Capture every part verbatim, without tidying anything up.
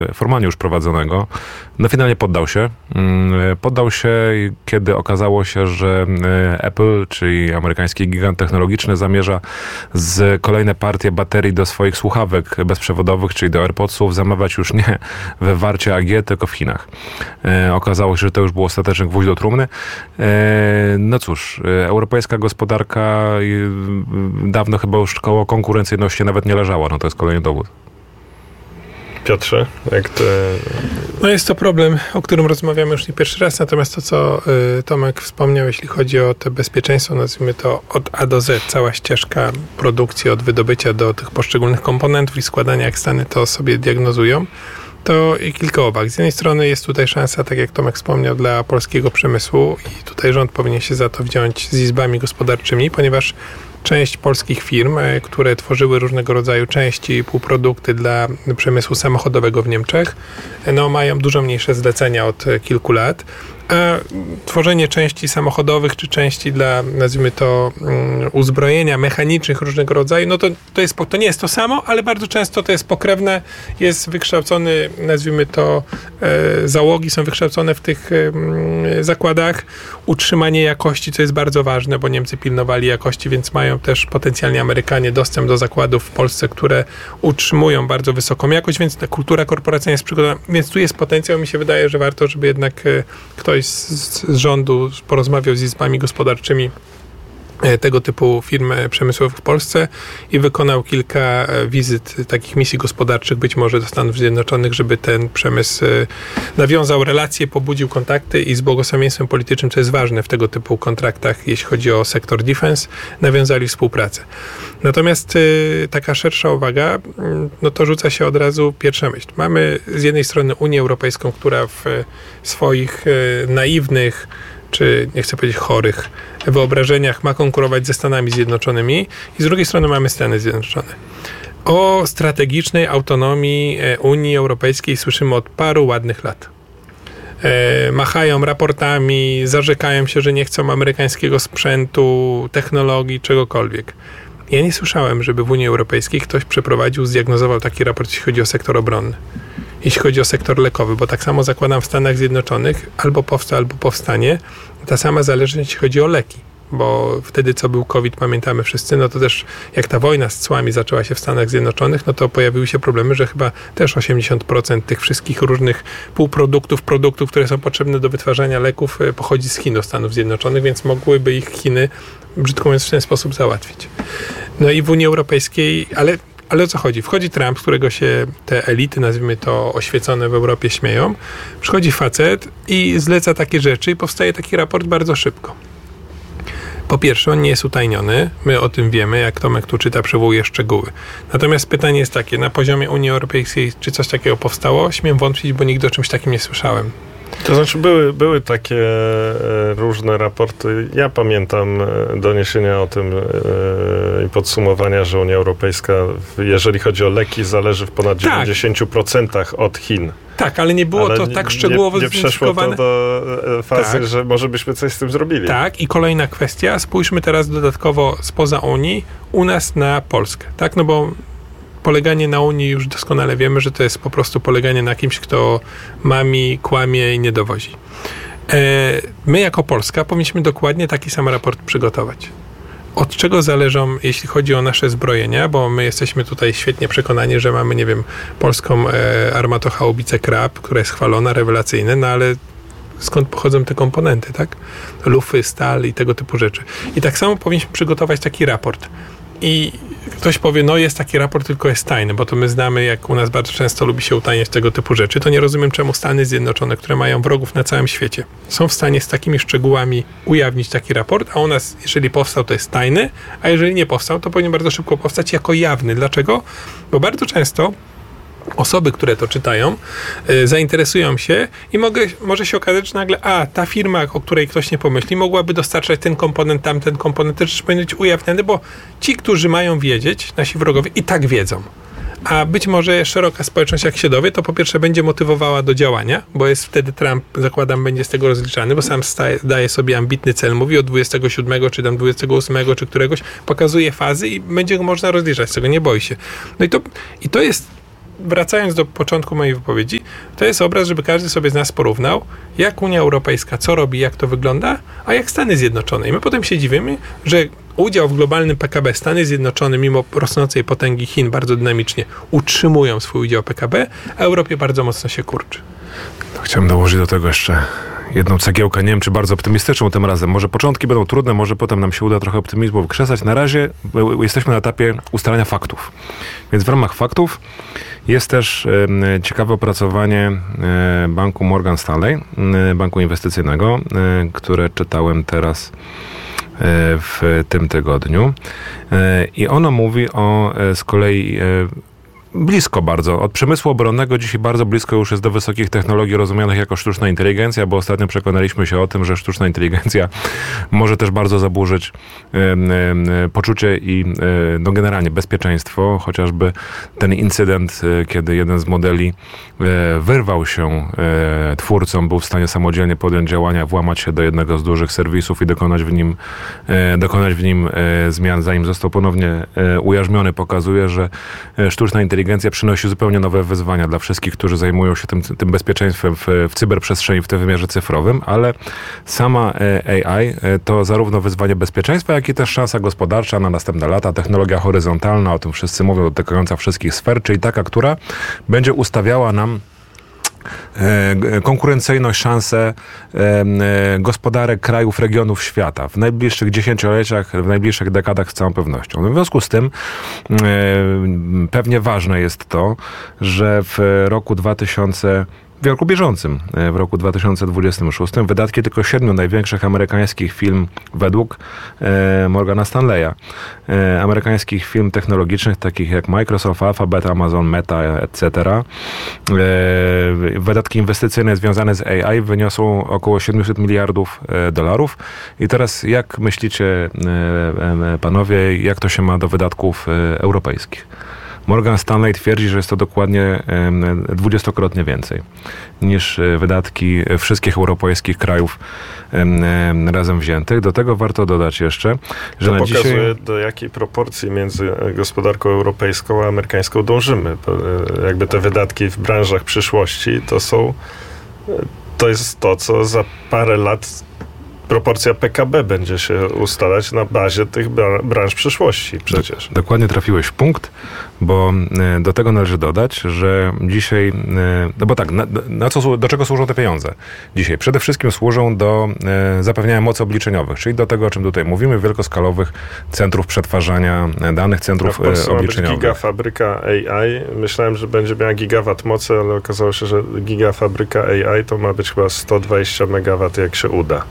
formalnie już prowadzonego, no finalnie poddał się. Poddał się, kiedy okazało się, że Apple, czyli amerykański gigant technologiczny, zamierza z kolejne partie baterii do swoich słuchawek bezprzewodowych, czyli do AirPodsów, zamawiać już nie we Warcie A G, tylko w Chinach. Okazało się, że to już był ostateczny gwóźdź do trumny. No cóż, europejska gospodarka dawno chyba już koło konkurencyjności nawet nie leżała. No to jest kolejny dowód. Piotrze, jak to... No jest to problem, o którym rozmawiamy już nie pierwszy raz, natomiast to, co y, Tomek wspomniał, jeśli chodzi o to bezpieczeństwo, nazwijmy to od A do Z, cała ścieżka produkcji, od wydobycia do tych poszczególnych komponentów i składania, jak Stany to sobie diagnozują, to i kilka uwag. Z jednej strony jest tutaj szansa, tak jak Tomek wspomniał, dla polskiego przemysłu i tutaj rząd powinien się za to wziąć z izbami gospodarczymi, ponieważ część polskich firm, które tworzyły różnego rodzaju części i półprodukty dla przemysłu samochodowego w Niemczech, no mają dużo mniejsze zlecenia od kilku lat, a tworzenie części samochodowych czy części dla, nazwijmy to, um, uzbrojenia mechanicznych różnego rodzaju, no to, to, jest, to nie jest to samo, ale bardzo często to jest pokrewne, jest wykształcony, nazwijmy to, e, załogi są wykształcone w tych e, zakładach, utrzymanie jakości, co jest bardzo ważne, bo Niemcy pilnowali jakości, więc mają też potencjalnie Amerykanie dostęp do zakładów w Polsce, które utrzymują bardzo wysoką jakość, więc ta kultura korporacyjna jest przygotowana, więc tu jest potencjał, mi się wydaje, że warto, żeby jednak e, ktoś z, z rządu porozmawiał z izbami gospodarczymi tego typu firm przemysłowych w Polsce i wykonał kilka wizyt, takich misji gospodarczych, być może do Stanów Zjednoczonych, żeby ten przemysł nawiązał relacje, pobudził kontakty i z błogosławieństwem politycznym, co jest ważne w tego typu kontraktach, jeśli chodzi o sektor defense, nawiązali współpracę. Natomiast taka szersza uwaga, no to rzuca się od razu pierwsza myśl. Mamy z jednej strony Unię Europejską, która w swoich naiwnych czy nie chcę powiedzieć chorych wyobrażeniach ma konkurować ze Stanami Zjednoczonymi i z drugiej strony mamy Stany Zjednoczone. O strategicznej autonomii Unii Europejskiej słyszymy od paru ładnych lat. E, machają raportami, zarzekają się, że nie chcą amerykańskiego sprzętu, technologii, czegokolwiek. Ja nie słyszałem, żeby w Unii Europejskiej ktoś przeprowadził, zdiagnozował taki raport, jeśli chodzi o sektor obronny. Jeśli chodzi o sektor lekowy, bo tak samo zakładam w Stanach Zjednoczonych albo powstał, albo powstanie ta sama zależność, jeśli chodzi o leki, bo wtedy, co był COVID, pamiętamy wszyscy, no to też jak ta wojna z cłami zaczęła się w Stanach Zjednoczonych, no to pojawiły się problemy, że chyba też osiemdziesiąt procent tych wszystkich różnych półproduktów, produktów, które są potrzebne do wytwarzania leków, pochodzi z Chin do Stanów Zjednoczonych, więc mogłyby ich Chiny, brzydko mówiąc, w ten sposób załatwić. No i w Unii Europejskiej, ale Ale o co chodzi? Wchodzi Trump, z którego się te elity, nazwijmy to oświecone w Europie, śmieją. Przychodzi facet i zleca takie rzeczy i powstaje taki raport bardzo szybko. Po pierwsze, on nie jest utajniony. My o tym wiemy, jak Tomek tu czyta, przywołuje szczegóły. Natomiast pytanie jest takie, na poziomie Unii Europejskiej, czy coś takiego powstało? Śmiem wątpić, bo nigdy o czymś takim nie słyszałem. To znaczy były, były takie e, różne raporty. Ja pamiętam e, doniesienia o tym e, i podsumowania, że Unia Europejska, jeżeli chodzi o leki, zależy w ponad tak. dziewięćdziesiąt procent od Chin. Tak, ale nie było ale to tak szczegółowo nie, nie przeszło to do fazy, tak. że może byśmy coś z tym zrobili. Tak, i kolejna kwestia. Spójrzmy teraz dodatkowo spoza Unii, u nas na Polskę. Tak, no bo poleganie na Unii już doskonale wiemy, że to jest po prostu poleganie na kimś, kto mami, kłamie i nie dowozi. My jako Polska powinniśmy dokładnie taki sam raport przygotować. Od czego zależą, jeśli chodzi o nasze zbrojenia, bo my jesteśmy tutaj świetnie przekonani, że mamy, nie wiem, polską e, armatochałubicę Krab, która jest chwalona, rewelacyjna, no ale skąd pochodzą te komponenty, tak? Lufy, stal i tego typu rzeczy. I tak samo powinniśmy przygotować taki raport. I ktoś powie, no jest taki raport, tylko jest tajny, bo to my znamy, jak u nas bardzo często lubi się utajniać tego typu rzeczy, to nie rozumiem, czemu Stany Zjednoczone, które mają wrogów na całym świecie, są w stanie z takimi szczegółami ujawnić taki raport, a u nas, jeżeli powstał, to jest tajny, a jeżeli nie powstał, to powinien bardzo szybko powstać jako jawny. Dlaczego? Bo bardzo często osoby, które to czytają, y, zainteresują się i mogę, może się okazać, że nagle, a ta firma, o której ktoś nie pomyśli, mogłaby dostarczać ten komponent, tamten komponent, też powinien być ujawniony, bo ci, którzy mają wiedzieć, nasi wrogowie, i tak wiedzą. A być może szeroka społeczność, jak się dowie, to po pierwsze będzie motywowała do działania, bo jest wtedy Trump, zakładam, będzie z tego rozliczany, bo sam staje, daje sobie ambitny cel, mówi od dwudziestego siódmego, czy tam dwudziestego ósmego, czy któregoś, pokazuje fazy i będzie go można rozliczać, z tego nie boi się. No i to, i to jest wracając do początku mojej wypowiedzi, to jest obraz, żeby każdy sobie z nas porównał, jak Unia Europejska, co robi, jak to wygląda, a jak Stany Zjednoczone. I my potem się dziwimy, że udział w globalnym P K B Stany Zjednoczone, mimo rosnącej potęgi Chin, bardzo dynamicznie utrzymują swój udział P K B, a Europie bardzo mocno się kurczy. Chciałem dołożyć do tego jeszcze jedną cegiełkę, nie wiem czy bardzo optymistyczną tym razem. Może początki będą trudne, może potem nam się uda trochę optymizmu wykrzesać. Na razie jesteśmy na etapie ustalania faktów. Więc w ramach faktów jest też e, ciekawe opracowanie e, banku Morgan Stanley, e, banku inwestycyjnego, e, które czytałem teraz e, w tym tygodniu. E, I ono mówi o e, z kolei e, blisko bardzo. Od przemysłu obronnego dzisiaj bardzo blisko już jest do wysokich technologii rozumianych jako sztuczna inteligencja, bo ostatnio przekonaliśmy się o tym, że sztuczna inteligencja może też bardzo zaburzyć e, e, poczucie i e, no generalnie bezpieczeństwo. Chociażby ten incydent, e, kiedy jeden z modeli e, wyrwał się e, twórcom, był w stanie samodzielnie podjąć działania, włamać się do jednego z dużych serwisów i dokonać w nim, e, dokonać w nim e, zmian, zanim został ponownie e, ujarzmiony, pokazuje, że e, sztuczna inteligencja Inteligencja przynosi zupełnie nowe wyzwania dla wszystkich, którzy zajmują się tym, tym bezpieczeństwem w, w cyberprzestrzeni, w tym wymiarze cyfrowym, ale sama A I to zarówno wyzwanie bezpieczeństwa, jak i też szansa gospodarcza na następne lata, technologia horyzontalna, o tym wszyscy mówią, dotykająca wszystkich sfer, czyli taka, która będzie ustawiała nam konkurencyjność, szanse gospodarek krajów, regionów świata w najbliższych dziesięcioleciach, w najbliższych dekadach z całą pewnością. W związku z tym pewnie ważne jest to, że w roku dwa tysiące W roku bieżącym, w roku dwa tysiące dwudziestym szóstym, wydatki tylko siedmiu największych amerykańskich firm według e, Morgana Stanleya, e, amerykańskich firm technologicznych, takich jak Microsoft, Alphabet, Amazon, Meta, et cetera. E, wydatki inwestycyjne związane z A I wyniosą około siedemset miliardów e, dolarów. I teraz jak myślicie, e, e, panowie, jak to się ma do wydatków e, europejskich? Morgan Stanley twierdzi, że jest to dokładnie dwudziestokrotnie więcej niż wydatki wszystkich europejskich krajów razem wziętych. Do tego warto dodać jeszcze, że to na pokazuje, dzisiaj... do jakiej proporcji między gospodarką europejską a amerykańską dążymy. Jakby te wydatki w branżach przyszłości to są, to jest to, co za parę lat proporcja P K B będzie się ustalać na bazie tych branż przyszłości przecież. Dokładnie trafiłeś w punkt, bo do tego należy dodać, że dzisiaj, no bo tak, na, na co, do czego służą te pieniądze dzisiaj? Przede wszystkim służą do zapewniania mocy obliczeniowych, czyli do tego, o czym tutaj mówimy, wielkoskalowych centrów przetwarzania danych, centrów no, w obliczeniowych. Gigafabryka A I. Myślałem, że będzie miała gigawat mocy, ale okazało się, że gigafabryka A I to ma być chyba sto dwadzieścia megawatów, jak się uda.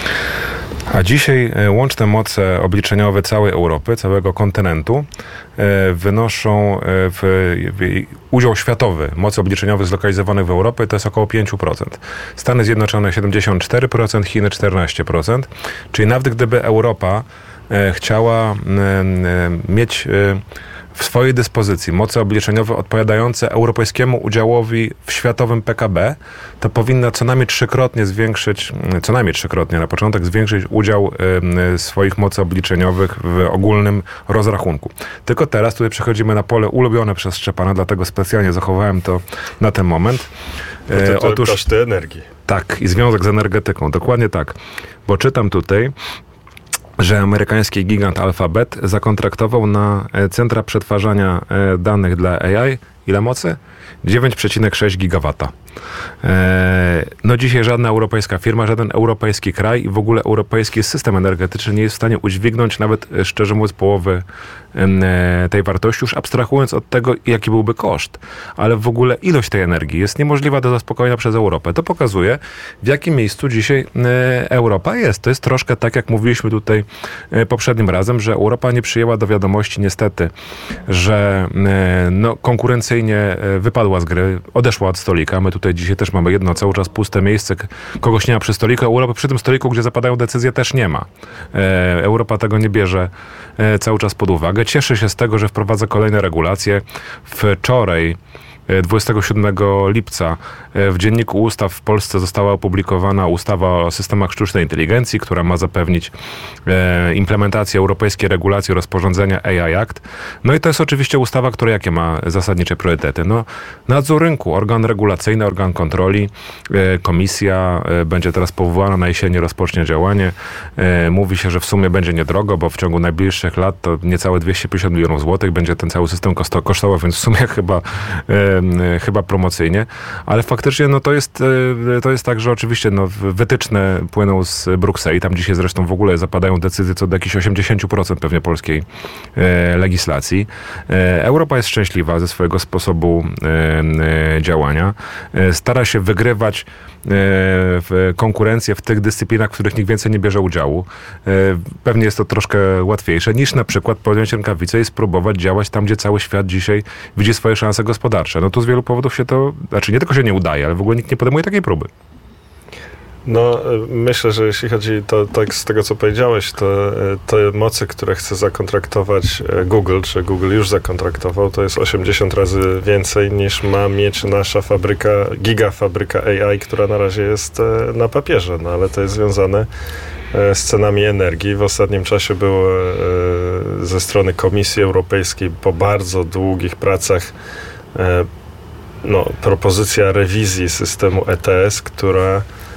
A dzisiaj łączne moce obliczeniowe całej Europy, całego kontynentu wynoszą w, w udział światowy mocy obliczeniowych zlokalizowanych w Europie to jest około pięć procent. Stany Zjednoczone siedemdziesiąt cztery procent, Chiny czternaście procent. Czyli nawet gdyby Europa chciała mieć w swojej dyspozycji moce obliczeniowe odpowiadające europejskiemu udziałowi w światowym P K B, to powinna co najmniej trzykrotnie zwiększyć, co najmniej trzykrotnie na początek zwiększyć udział y, swoich mocy obliczeniowych w ogólnym rozrachunku. Tylko teraz tutaj przechodzimy na pole ulubione przez Szczepana, dlatego specjalnie zachowałem to na ten moment. No to, to Otóż koszty energii. Tak, i związek z energetyką, dokładnie tak. Bo czytam tutaj, że amerykański gigant Alphabet zakontraktował na centra przetwarzania danych dla A I ile mocy? dziewięć przecinek sześć gigawata. No dzisiaj żadna europejska firma, żaden europejski kraj i w ogóle europejski system energetyczny nie jest w stanie udźwignąć nawet, szczerze mówiąc, połowy tej wartości, już abstrahując od tego, jaki byłby koszt. Ale w ogóle ilość tej energii jest niemożliwa do zaspokojenia przez Europę. To pokazuje, w jakim miejscu dzisiaj Europa jest. To jest troszkę tak, jak mówiliśmy tutaj poprzednim razem, że Europa nie przyjęła do wiadomości niestety, że no, konkurencyjnie wypadła z gry, odeszła od stolika. My tutaj dzisiaj też mamy jedno cały czas puste miejsce, kogoś nie ma przy stoliku. Europy przy tym stoliku, gdzie zapadają decyzje, też nie ma. Europa tego nie bierze cały czas pod uwagę. Cieszy się z tego, że wprowadza kolejne regulacje. Wczoraj dwudziestego siódmego lipca w Dzienniku Ustaw w Polsce została opublikowana ustawa o systemach sztucznej inteligencji, która ma zapewnić implementację europejskiej regulacji rozporządzenia A I Act. No i to jest oczywiście ustawa, która jakie ma zasadnicze priorytety? No, nadzór rynku, organ regulacyjny, organ kontroli, komisja będzie teraz powołana, na jesieni rozpocznie działanie. Mówi się, że w sumie będzie niedrogo, bo w ciągu najbliższych lat to niecałe dwieście pięćdziesiąt milionów złotych będzie ten cały system kosztował, więc w sumie chyba, chyba promocyjnie. Ale faktycznie no, to, jest, to jest tak, że oczywiście no, wytyczne płyną z Brukseli. Tam dzisiaj zresztą w ogóle zapadają decyzje co do jakichś osiemdziesiąt procent pewnie polskiej legislacji. Europa jest szczęśliwa ze swojego sposobu działania. Stara się wygrywać w konkurencję w tych dyscyplinach, w których nikt więcej nie bierze udziału. Pewnie jest to troszkę łatwiejsze niż na przykład podjąć rękawice i spróbować działać tam, gdzie cały świat dzisiaj widzi swoje szanse gospodarcze. No tu z wielu powodów się to, znaczy nie tylko się nie udaje, ale w ogóle nikt nie podejmuje takiej próby. No, myślę, że jeśli chodzi to, tak z tego, co powiedziałeś, to te mocy, które chce zakontraktować Google, czy Google już zakontraktował, to jest osiemdziesiąt razy więcej niż ma mieć nasza fabryka, gigafabryka A I, która na razie jest na papierze, no ale to jest związane z cenami energii. W ostatnim czasie było ze strony Komisji Europejskiej po bardzo długich pracach no, propozycja rewizji systemu E T S, która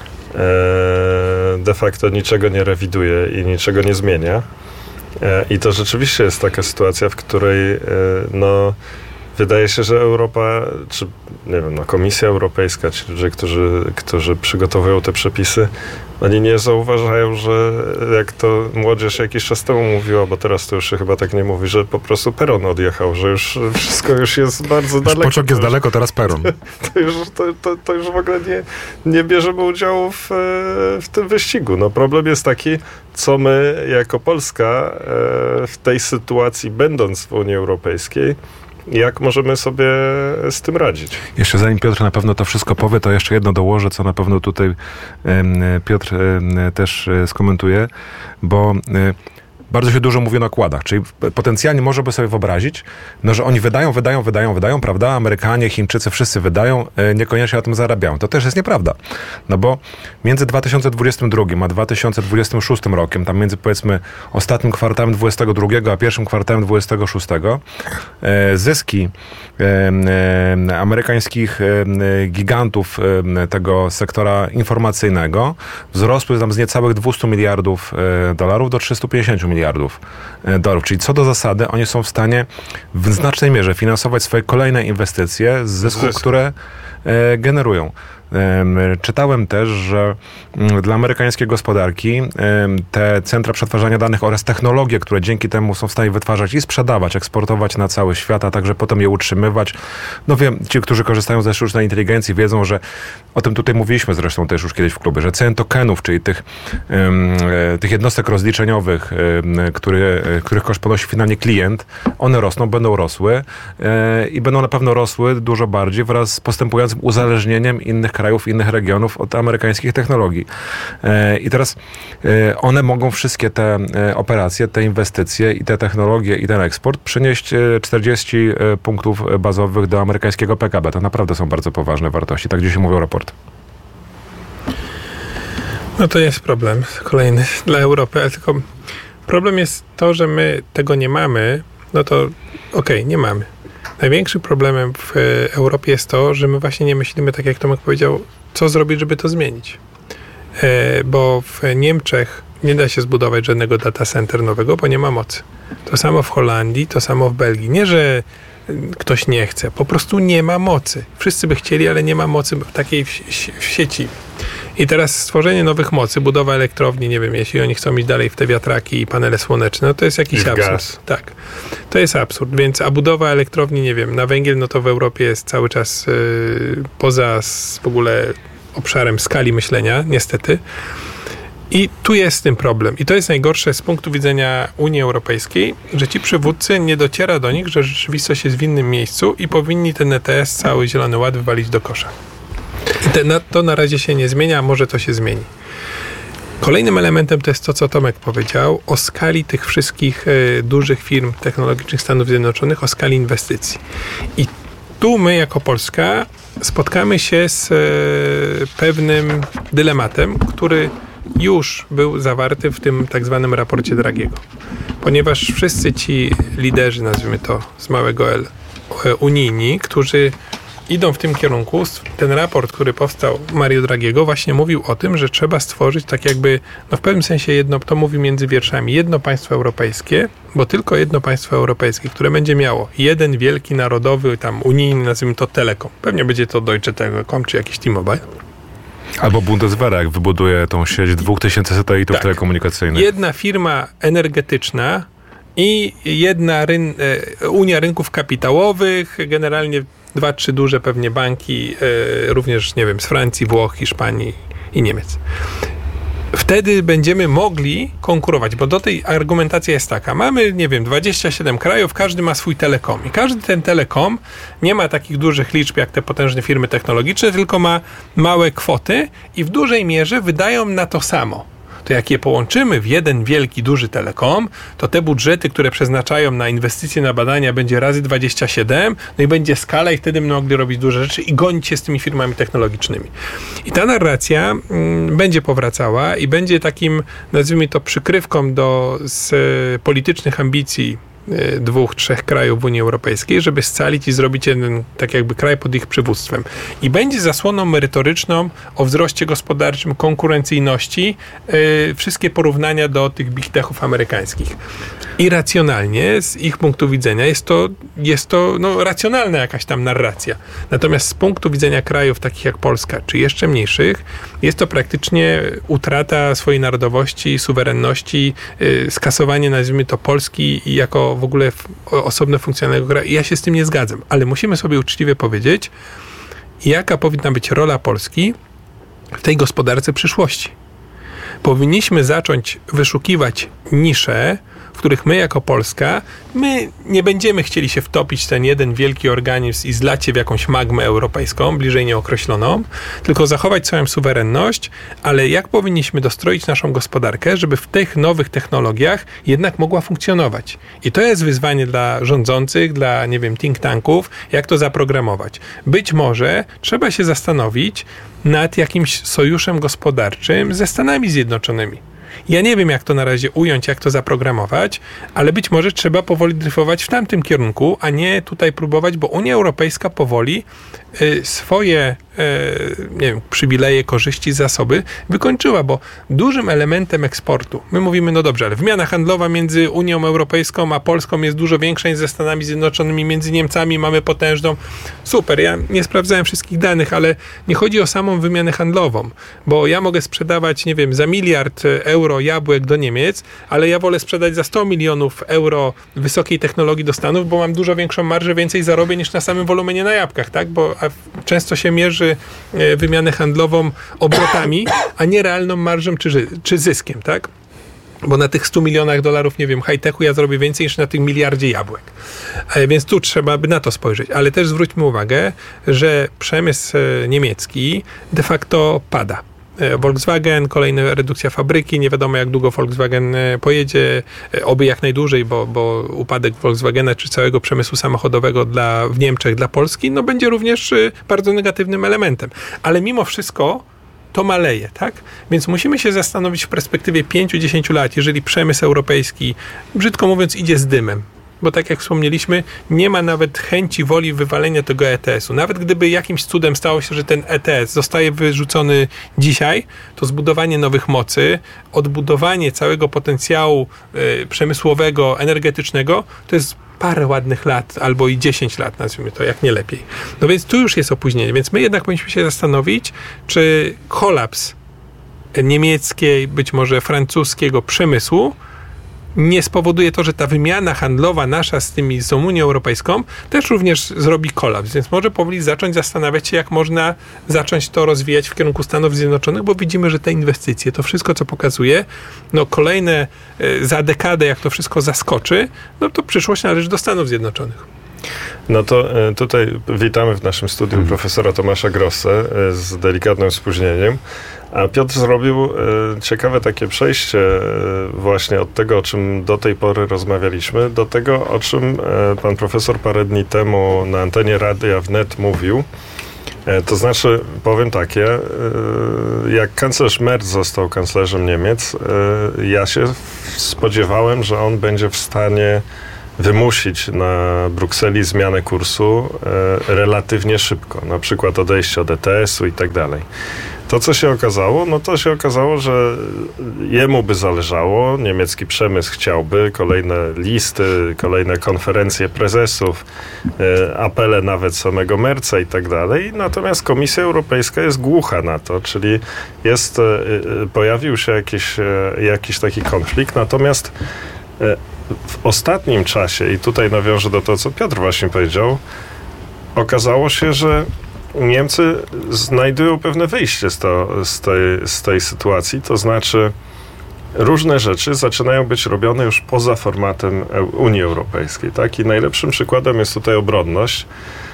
de facto niczego nie rewiduje i niczego nie zmienia. I to rzeczywiście jest taka sytuacja, w której no, wydaje się, że Europa, czy nie wiem, no, Komisja Europejska, ci ludzie, którzy, którzy przygotowują te przepisy, oni nie zauważają, że jak to młodzież jakiś czas temu mówiła, bo teraz to już się chyba tak nie mówi, że po prostu peron odjechał, że już wszystko już jest bardzo daleko. Pociąg jest daleko, teraz peron. To, to, już, to, to, to już w ogóle nie, nie bierzemy udziału w, w tym wyścigu. No, problem jest taki, co my jako Polska w tej sytuacji, będąc w Unii Europejskiej, jak możemy sobie z tym radzić? Jeszcze zanim Piotr na pewno to wszystko powie, to jeszcze jedno dołożę, co na pewno tutaj Piotr też skomentuje, bo bardzo się dużo mówi o nakładach, czyli potencjalnie można by sobie wyobrazić, no, że oni wydają, wydają, wydają, wydają, prawda? Amerykanie, Chińczycy, wszyscy wydają, niekoniecznie na tym zarabiają. To też jest nieprawda. No bo między dwa tysiące dwudziestym drugim a dwa tysiące dwudziestym szóstym rokiem, tam między powiedzmy ostatnim kwartałem dwudziestego drugiego a pierwszym kwartałem dwudziestego szóstego, zyski amerykańskich gigantów tego sektora informacyjnego wzrosły tam z niecałych dwieście miliardów dolarów do trzysta pięćdziesiąt miliardów dolarów. Czyli co do zasady oni są w stanie w znacznej mierze finansować swoje kolejne inwestycje z zysków, Zysku. które generują. Czytałem też, że dla amerykańskiej gospodarki te centra przetwarzania danych oraz technologie, które dzięki temu są w stanie wytwarzać i sprzedawać, eksportować na cały świat, a także potem je utrzymywać. No wiem, ci, którzy korzystają ze sztucznej inteligencji, wiedzą, że o tym tutaj mówiliśmy zresztą też już kiedyś w klubie, że ceny tokenów, czyli tych, tych jednostek rozliczeniowych, który, których koszt ponosi finalnie klient, one rosną, będą rosły i będą na pewno rosły dużo bardziej wraz z postępującym uzależnieniem innych krajów, innych regionów od amerykańskich technologii. I teraz one mogą wszystkie te operacje, te inwestycje i te technologie i ten eksport przynieść czterdzieści punktów bazowych do amerykańskiego P K B. To naprawdę są bardzo poważne wartości. Tak dzisiaj mówią raporty. No to jest problem kolejny dla Europy, ale tylko problem jest to, że my tego nie mamy, no to okej, okay, nie mamy. Największym problemem w Europie jest to, że my właśnie nie myślimy, tak jak Tomek powiedział, co zrobić, żeby to zmienić. E, bo w Niemczech nie da się zbudować żadnego data center nowego, bo nie ma mocy. To samo w Holandii, to samo w Belgii. Nie, że ktoś nie chce, po prostu nie ma mocy. Wszyscy by chcieli, ale nie ma mocy takiej w, w sieci. I teraz stworzenie nowych mocy, budowa elektrowni, nie wiem, jeśli oni chcą iść dalej w te wiatraki i panele słoneczne, no to jest jakiś absurd. Gaz. Tak, to jest absurd, więc a budowa elektrowni, nie wiem, na węgiel, no to w Europie jest cały czas yy, poza w ogóle obszarem skali myślenia, niestety. I tu jest ten problem. I to jest najgorsze z punktu widzenia Unii Europejskiej, że ci przywódcy nie dociera do nich, że rzeczywistość jest w innym miejscu i powinni ten E T S, cały Zielony Ład wywalić do kosza. I te, na, to na razie się nie zmienia, a może to się zmieni. Kolejnym elementem to jest to, co Tomek powiedział, o skali tych wszystkich y, dużych firm technologicznych Stanów Zjednoczonych, o skali inwestycji. I tu my jako Polska spotkamy się z e, pewnym dylematem, który już był zawarty w tym tak zwanym raporcie Draghiego. Ponieważ wszyscy ci liderzy, nazwijmy to z małego L, unijni, którzy idą w tym kierunku, ten raport, który powstał Mario Draghiego, właśnie mówił o tym, że trzeba stworzyć tak jakby, no w pewnym sensie jedno, to mówi między wierszami, jedno państwo europejskie, bo tylko jedno państwo europejskie, które będzie miało jeden wielki narodowy, tam unijny, nazwijmy to Telekom. Pewnie będzie to Deutsche Telekom, czy jakiś T-Mobile. Albo Bundeswehr, jak wybuduje tą sieć dwóch tysięcy satelitów tak. telekomunikacyjnych. Jedna firma energetyczna i jedna ryn- Unia Rynków Kapitałowych, generalnie dwa, trzy duże pewnie banki, również, nie wiem, z Francji, Włoch, Hiszpanii i Niemiec. Wtedy będziemy mogli konkurować, bo do tej argumentacja jest taka. Mamy, nie wiem, dwadzieścia siedem krajów, każdy ma swój telekom. I każdy ten telekom nie ma takich dużych liczb jak te potężne firmy technologiczne, tylko ma małe kwoty i w dużej mierze wydają na to samo. To jak je połączymy w jeden wielki, duży telekom, to te budżety, które przeznaczają na inwestycje, na badania, będzie razy dwadzieścia siedem, no i będzie skala i wtedy będą mogli robić duże rzeczy i gonić się z tymi firmami technologicznymi. I ta narracja mm, będzie powracała i będzie takim, nazwijmy to, przykrywką do z, politycznych ambicji dwóch, trzech krajów w Unii Europejskiej, żeby scalić i zrobić jeden, tak jakby kraj pod ich przywództwem. I będzie zasłoną merytoryczną o wzroście gospodarczym, konkurencyjności, yy, wszystkie porównania do tych big techów amerykańskich. I racjonalnie, z ich punktu widzenia, jest to, jest to no, racjonalna jakaś tam narracja. Natomiast z punktu widzenia krajów takich jak Polska, czy jeszcze mniejszych, jest to praktycznie utrata swojej narodowości, suwerenności, yy, skasowanie, nazwijmy to, Polski jako w ogóle osobne funkcjonalnego kraju. Ja się z tym nie zgadzam, ale musimy sobie uczciwie powiedzieć, jaka powinna być rola Polski w tej gospodarce przyszłości. Powinniśmy zacząć wyszukiwać nisze, w których my jako Polska, my nie będziemy chcieli się wtopić w ten jeden wielki organizm i zlać się w jakąś magmę europejską, bliżej nieokreśloną, tylko zachować swoją suwerenność, ale jak powinniśmy dostroić naszą gospodarkę, żeby w tych nowych technologiach jednak mogła funkcjonować. I to jest wyzwanie dla rządzących, dla, nie wiem, think tanków, jak to zaprogramować. Być może trzeba się zastanowić nad jakimś sojuszem gospodarczym ze Stanami Zjednoczonymi. Ja nie wiem, jak to na razie ująć, jak to zaprogramować, ale być może trzeba powoli dryfować w tamtym kierunku, a nie tutaj próbować, bo Unia Europejska powoli y, swoje y, nie wiem, przywileje, korzyści, zasoby wykończyła, bo dużym elementem eksportu, my mówimy, no dobrze, ale wymiana handlowa między Unią Europejską a Polską jest dużo większa niż ze Stanami Zjednoczonymi, między Niemcami mamy potężną. Super, ja nie sprawdzałem wszystkich danych, ale nie chodzi o samą wymianę handlową, bo ja mogę sprzedawać, nie wiem, za miliard euro jabłek do Niemiec, ale ja wolę sprzedać za sto milionów euro wysokiej technologii do Stanów, bo mam dużo większą marżę, więcej zarobię niż na samym wolumenie na jabłkach, tak? Bo często się mierzy wymianę handlową obrotami, a nie realną marżą czy, czy zyskiem, tak? Bo na tych stu milionach dolarów, nie wiem, high-techu ja zrobię więcej niż na tym miliardzie jabłek. Więc tu trzeba by na to spojrzeć. Ale też zwróćmy uwagę, że przemysł niemiecki de facto pada. Volkswagen, kolejna redukcja fabryki, nie wiadomo jak długo Volkswagen pojedzie, oby jak najdłużej, bo, bo upadek Volkswagena czy całego przemysłu samochodowego dla, w Niemczech, dla Polski, no będzie również bardzo negatywnym elementem. Ale mimo wszystko to maleje, tak? Więc musimy się zastanowić w perspektywie pięć do dziesięciu lat, jeżeli przemysł europejski, brzydko mówiąc, idzie z dymem. Bo tak jak wspomnieliśmy, nie ma nawet chęci, woli wywalenia tego E T S u. Nawet gdyby jakimś cudem stało się, że ten E T S zostaje wyrzucony dzisiaj, to zbudowanie nowych mocy, odbudowanie całego potencjału y, przemysłowego, energetycznego, to jest parę ładnych lat, albo i dziesięć lat, nazwijmy to, jak nie lepiej. No więc tu już jest opóźnienie. Więc my jednak powinniśmy się zastanowić, czy kolaps niemieckiej, być może francuskiego przemysłu nie spowoduje to, że ta wymiana handlowa nasza z tymi, z Unią Europejską też również zrobi kolaps. Więc może powoli zacząć zastanawiać się, jak można zacząć to rozwijać w kierunku Stanów Zjednoczonych, bo widzimy, że te inwestycje, to wszystko, co pokazuje, no kolejne, za dekadę, jak to wszystko zaskoczy, no to przyszłość należy do Stanów Zjednoczonych. No to tutaj witamy w naszym studium hmm. profesora Tomasza Grossę z delikatnym spóźnieniem. A Piotr zrobił ciekawe takie przejście właśnie od tego, o czym do tej pory rozmawialiśmy, do tego, o czym pan profesor parę dni temu na antenie Radia Wnet mówił. To znaczy, powiem takie, jak kanclerz Merz został kanclerzem Niemiec, ja się spodziewałem, że on będzie w stanie wymusić na Brukseli zmianę kursu relatywnie szybko, na przykład odejście od E T S-u i tak dalej. To, co się okazało, no to się okazało, że jemu by zależało, niemiecki przemysł chciałby, kolejne listy, kolejne konferencje prezesów, e, apele nawet samego Merza i tak dalej, natomiast Komisja Europejska jest głucha na to, czyli jest, e, pojawił się jakiś, e, jakiś taki konflikt, natomiast e, w ostatnim czasie, i tutaj nawiążę do tego, co Piotr właśnie powiedział, okazało się, że Niemcy znajdują pewne wyjście z, to, z, tej, z tej sytuacji, to znaczy różne rzeczy zaczynają być robione już poza formatem Unii Europejskiej, tak? I najlepszym przykładem jest tutaj obronność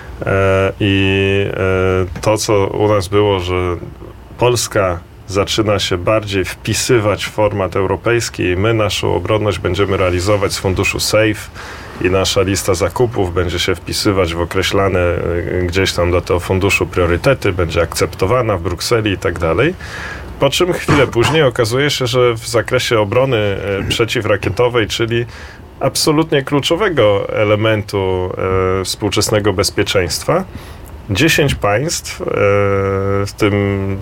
e, i e, to, co u nas było, że Polska zaczyna się bardziej wpisywać w format europejski i my naszą obronność będziemy realizować z funduszu SAFE i nasza lista zakupów będzie się wpisywać w określane gdzieś tam do tego funduszu priorytety, będzie akceptowana w Brukseli i tak dalej. Po czym chwilę później okazuje się, że w zakresie obrony przeciwrakietowej, czyli absolutnie kluczowego elementu e, współczesnego bezpieczeństwa, dziesięć państw, e, w tym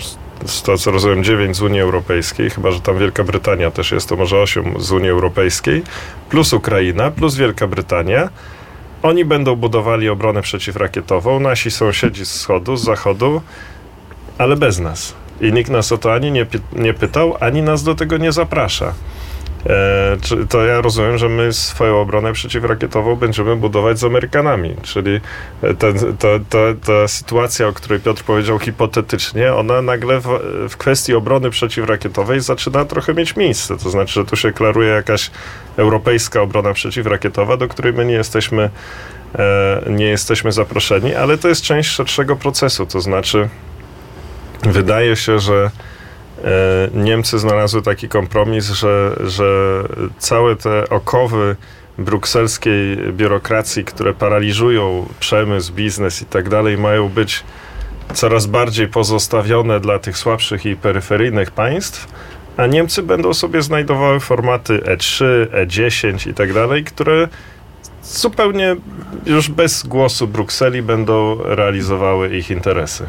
z to, co rozumiem, dziewięć z Unii Europejskiej, chyba że tam Wielka Brytania też jest, to może osiem z Unii Europejskiej, plus Ukraina, plus Wielka Brytania. Oni będą budowali obronę przeciwrakietową, nasi sąsiedzi z wschodu, z zachodu, ale bez nas. I nikt nas o to ani nie, nie pytał, ani nas do tego nie zaprasza. E, czy, to ja rozumiem, że my swoją obronę przeciwrakietową będziemy budować z Amerykanami, czyli ten, to, to, ta sytuacja, o której Piotr powiedział hipotetycznie, ona nagle w, w kwestii obrony przeciwrakietowej zaczyna trochę mieć miejsce, to znaczy, że tu się klaruje jakaś europejska obrona przeciwrakietowa, do której my nie jesteśmy, e, nie jesteśmy zaproszeni, ale to jest część szerszego procesu, to znaczy wydaje się, że Niemcy znalazły taki kompromis, że, że całe te okowy brukselskiej biurokracji, które paraliżują przemysł, biznes i tak dalej, mają być coraz bardziej pozostawione dla tych słabszych i peryferyjnych państw, a Niemcy będą sobie znajdowały formaty E trzy, E dziesięć i tak dalej, które zupełnie już bez głosu Brukseli będą realizowały ich interesy.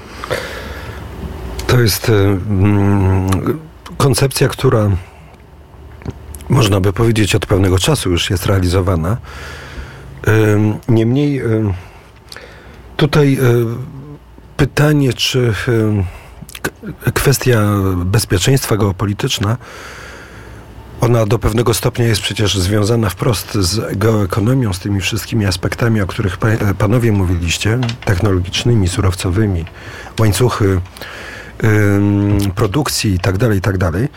To jest mm, koncepcja, która można by powiedzieć od pewnego czasu już jest realizowana. Ym, niemniej ym, tutaj ym, pytanie, czy ym, k- kwestia bezpieczeństwa geopolityczna, ona do pewnego stopnia jest przecież związana wprost z geoekonomią, z tymi wszystkimi aspektami, o których pa, panowie mówiliście, technologicznymi, surowcowymi, łańcuchy produkcji i tak dalej, i tak dalej.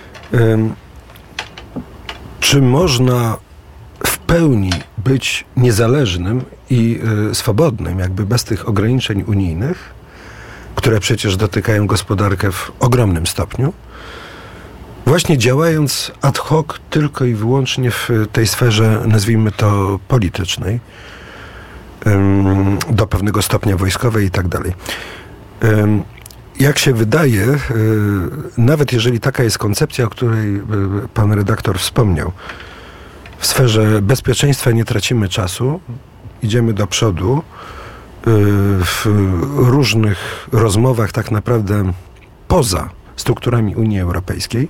Czy można w pełni być niezależnym i swobodnym, jakby bez tych ograniczeń unijnych, które przecież dotykają gospodarkę w ogromnym stopniu, właśnie działając ad hoc tylko i wyłącznie w tej sferze, nazwijmy to politycznej, do pewnego stopnia wojskowej i tak dalej. Jak się wydaje, nawet jeżeli taka jest koncepcja, o której pan redaktor wspomniał, w sferze bezpieczeństwa nie tracimy czasu, idziemy do przodu w różnych rozmowach tak naprawdę poza strukturami Unii Europejskiej.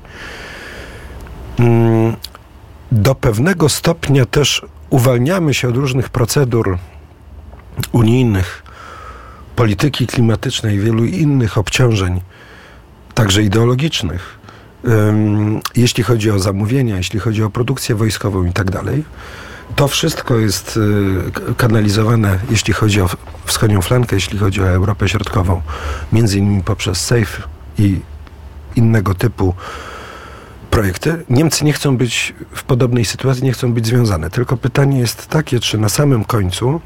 Do pewnego stopnia też uwalniamy się od różnych procedur unijnych, polityki klimatycznej, wielu innych obciążeń, także ideologicznych, um, jeśli chodzi o zamówienia, jeśli chodzi o produkcję wojskową i tak dalej. To wszystko jest y, kanalizowane, jeśli chodzi o wschodnią flankę, jeśli chodzi o Europę Środkową, między innymi poprzez SAFE i innego typu projekty. Niemcy nie chcą być w podobnej sytuacji, nie chcą być związane. Tylko pytanie jest takie, czy na samym końcu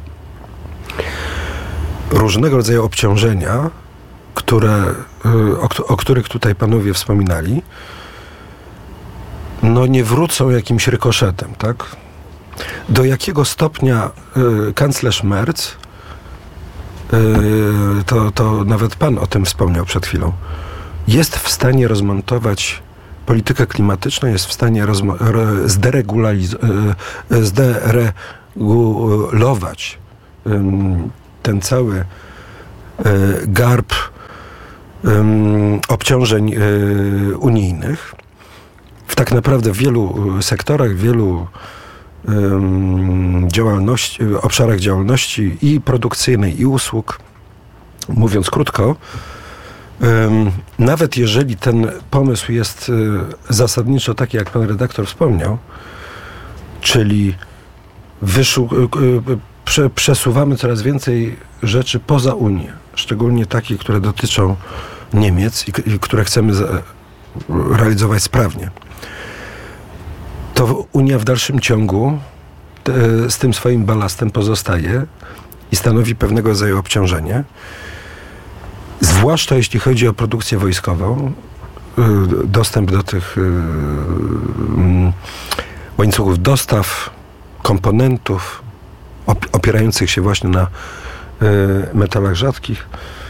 różnego rodzaju obciążenia, które, o, o których tutaj panowie wspominali, no nie wrócą jakimś rykoszetem, tak? Do jakiego stopnia y, kanclerz Merz, y, to, to nawet pan o tym wspomniał przed chwilą, jest w stanie rozmontować politykę klimatyczną, jest w stanie rozmo- re- zderegulaliz- y, zderegulować y, ten cały y, garb y, obciążeń y, unijnych. W tak naprawdę w wielu sektorach, w wielu um, działalności, obszarach działalności i produkcyjnej, i usług, mówiąc krótko, um, nawet jeżeli ten pomysł jest y, zasadniczo taki, jak pan redaktor wspomniał, czyli wyszu- y, y, prze- przesuwamy coraz więcej rzeczy poza Unię, szczególnie takie, które dotyczą Niemiec i, i które chcemy za- realizować sprawnie, to Unia w dalszym ciągu te, z tym swoim balastem pozostaje i stanowi pewnego rodzaju obciążenie. Zwłaszcza jeśli chodzi o produkcję wojskową, dostęp do tych łańcuchów dostaw, komponentów opierających się właśnie na metalach rzadkich,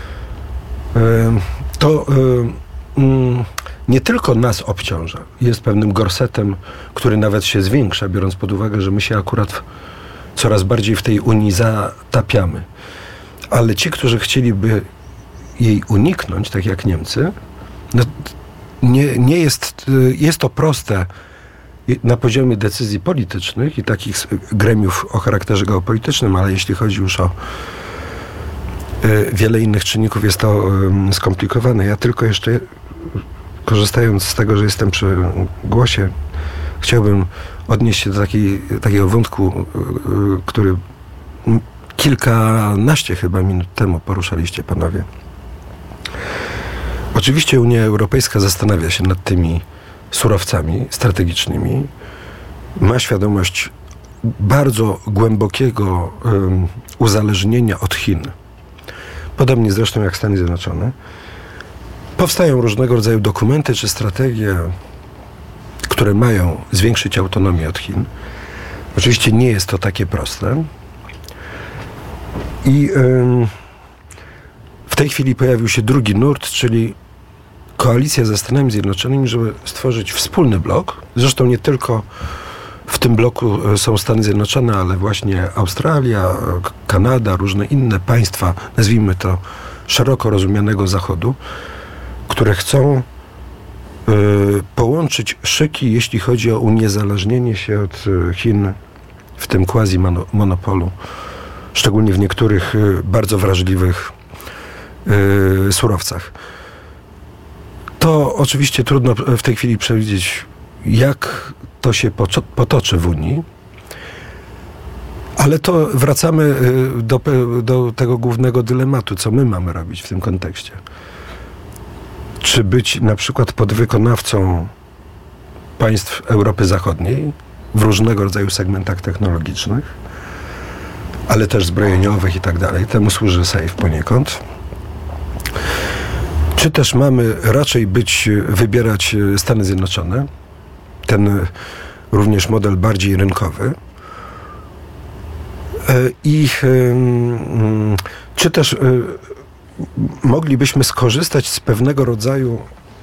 to nie tylko nas obciąża, jest pewnym gorsetem, który nawet się zwiększa, biorąc pod uwagę, że my się akurat coraz bardziej w tej Unii zatapiamy. Ale ci, którzy chcieliby jej uniknąć, tak jak Niemcy, no nie, nie jest, jest to proste na poziomie decyzji politycznych i takich gremiów o charakterze geopolitycznym, ale jeśli chodzi już o wiele innych czynników, jest to skomplikowane. Ja tylko jeszcze, korzystając z tego, że jestem przy głosie, chciałbym odnieść się do takiej, takiego wątku, który kilkanaście chyba minut temu poruszaliście panowie. Oczywiście Unia Europejska zastanawia się nad tymi surowcami strategicznymi. Ma świadomość bardzo głębokiego um, uzależnienia od Chin. Podobnie zresztą jak Stany Zjednoczone. Powstają różnego rodzaju dokumenty czy strategie, które mają zwiększyć autonomię od Chin. Oczywiście nie jest to takie proste. I ym, w tej chwili pojawił się drugi nurt, czyli koalicja ze Stanami Zjednoczonymi, żeby stworzyć wspólny blok. Zresztą nie tylko w tym bloku są Stany Zjednoczone, ale właśnie Australia, Kanada, różne inne państwa, nazwijmy to szeroko rozumianego Zachodu, które chcą y, połączyć szyki, jeśli chodzi o uniezależnienie się od Chin w tym quasi-monopolu, szczególnie w niektórych y, bardzo wrażliwych y, surowcach. To oczywiście trudno w tej chwili przewidzieć, jak to się potoczy w Unii, ale to wracamy do, do tego głównego dylematu, co my mamy robić w tym kontekście. Czy być na przykład podwykonawcą państw Europy Zachodniej w różnego rodzaju segmentach technologicznych, ale też zbrojeniowych i tak dalej. Temu służy SAFE poniekąd. Czy też mamy raczej być, wybierać Stany Zjednoczone, ten również model bardziej rynkowy, i czy też moglibyśmy skorzystać z pewnego rodzaju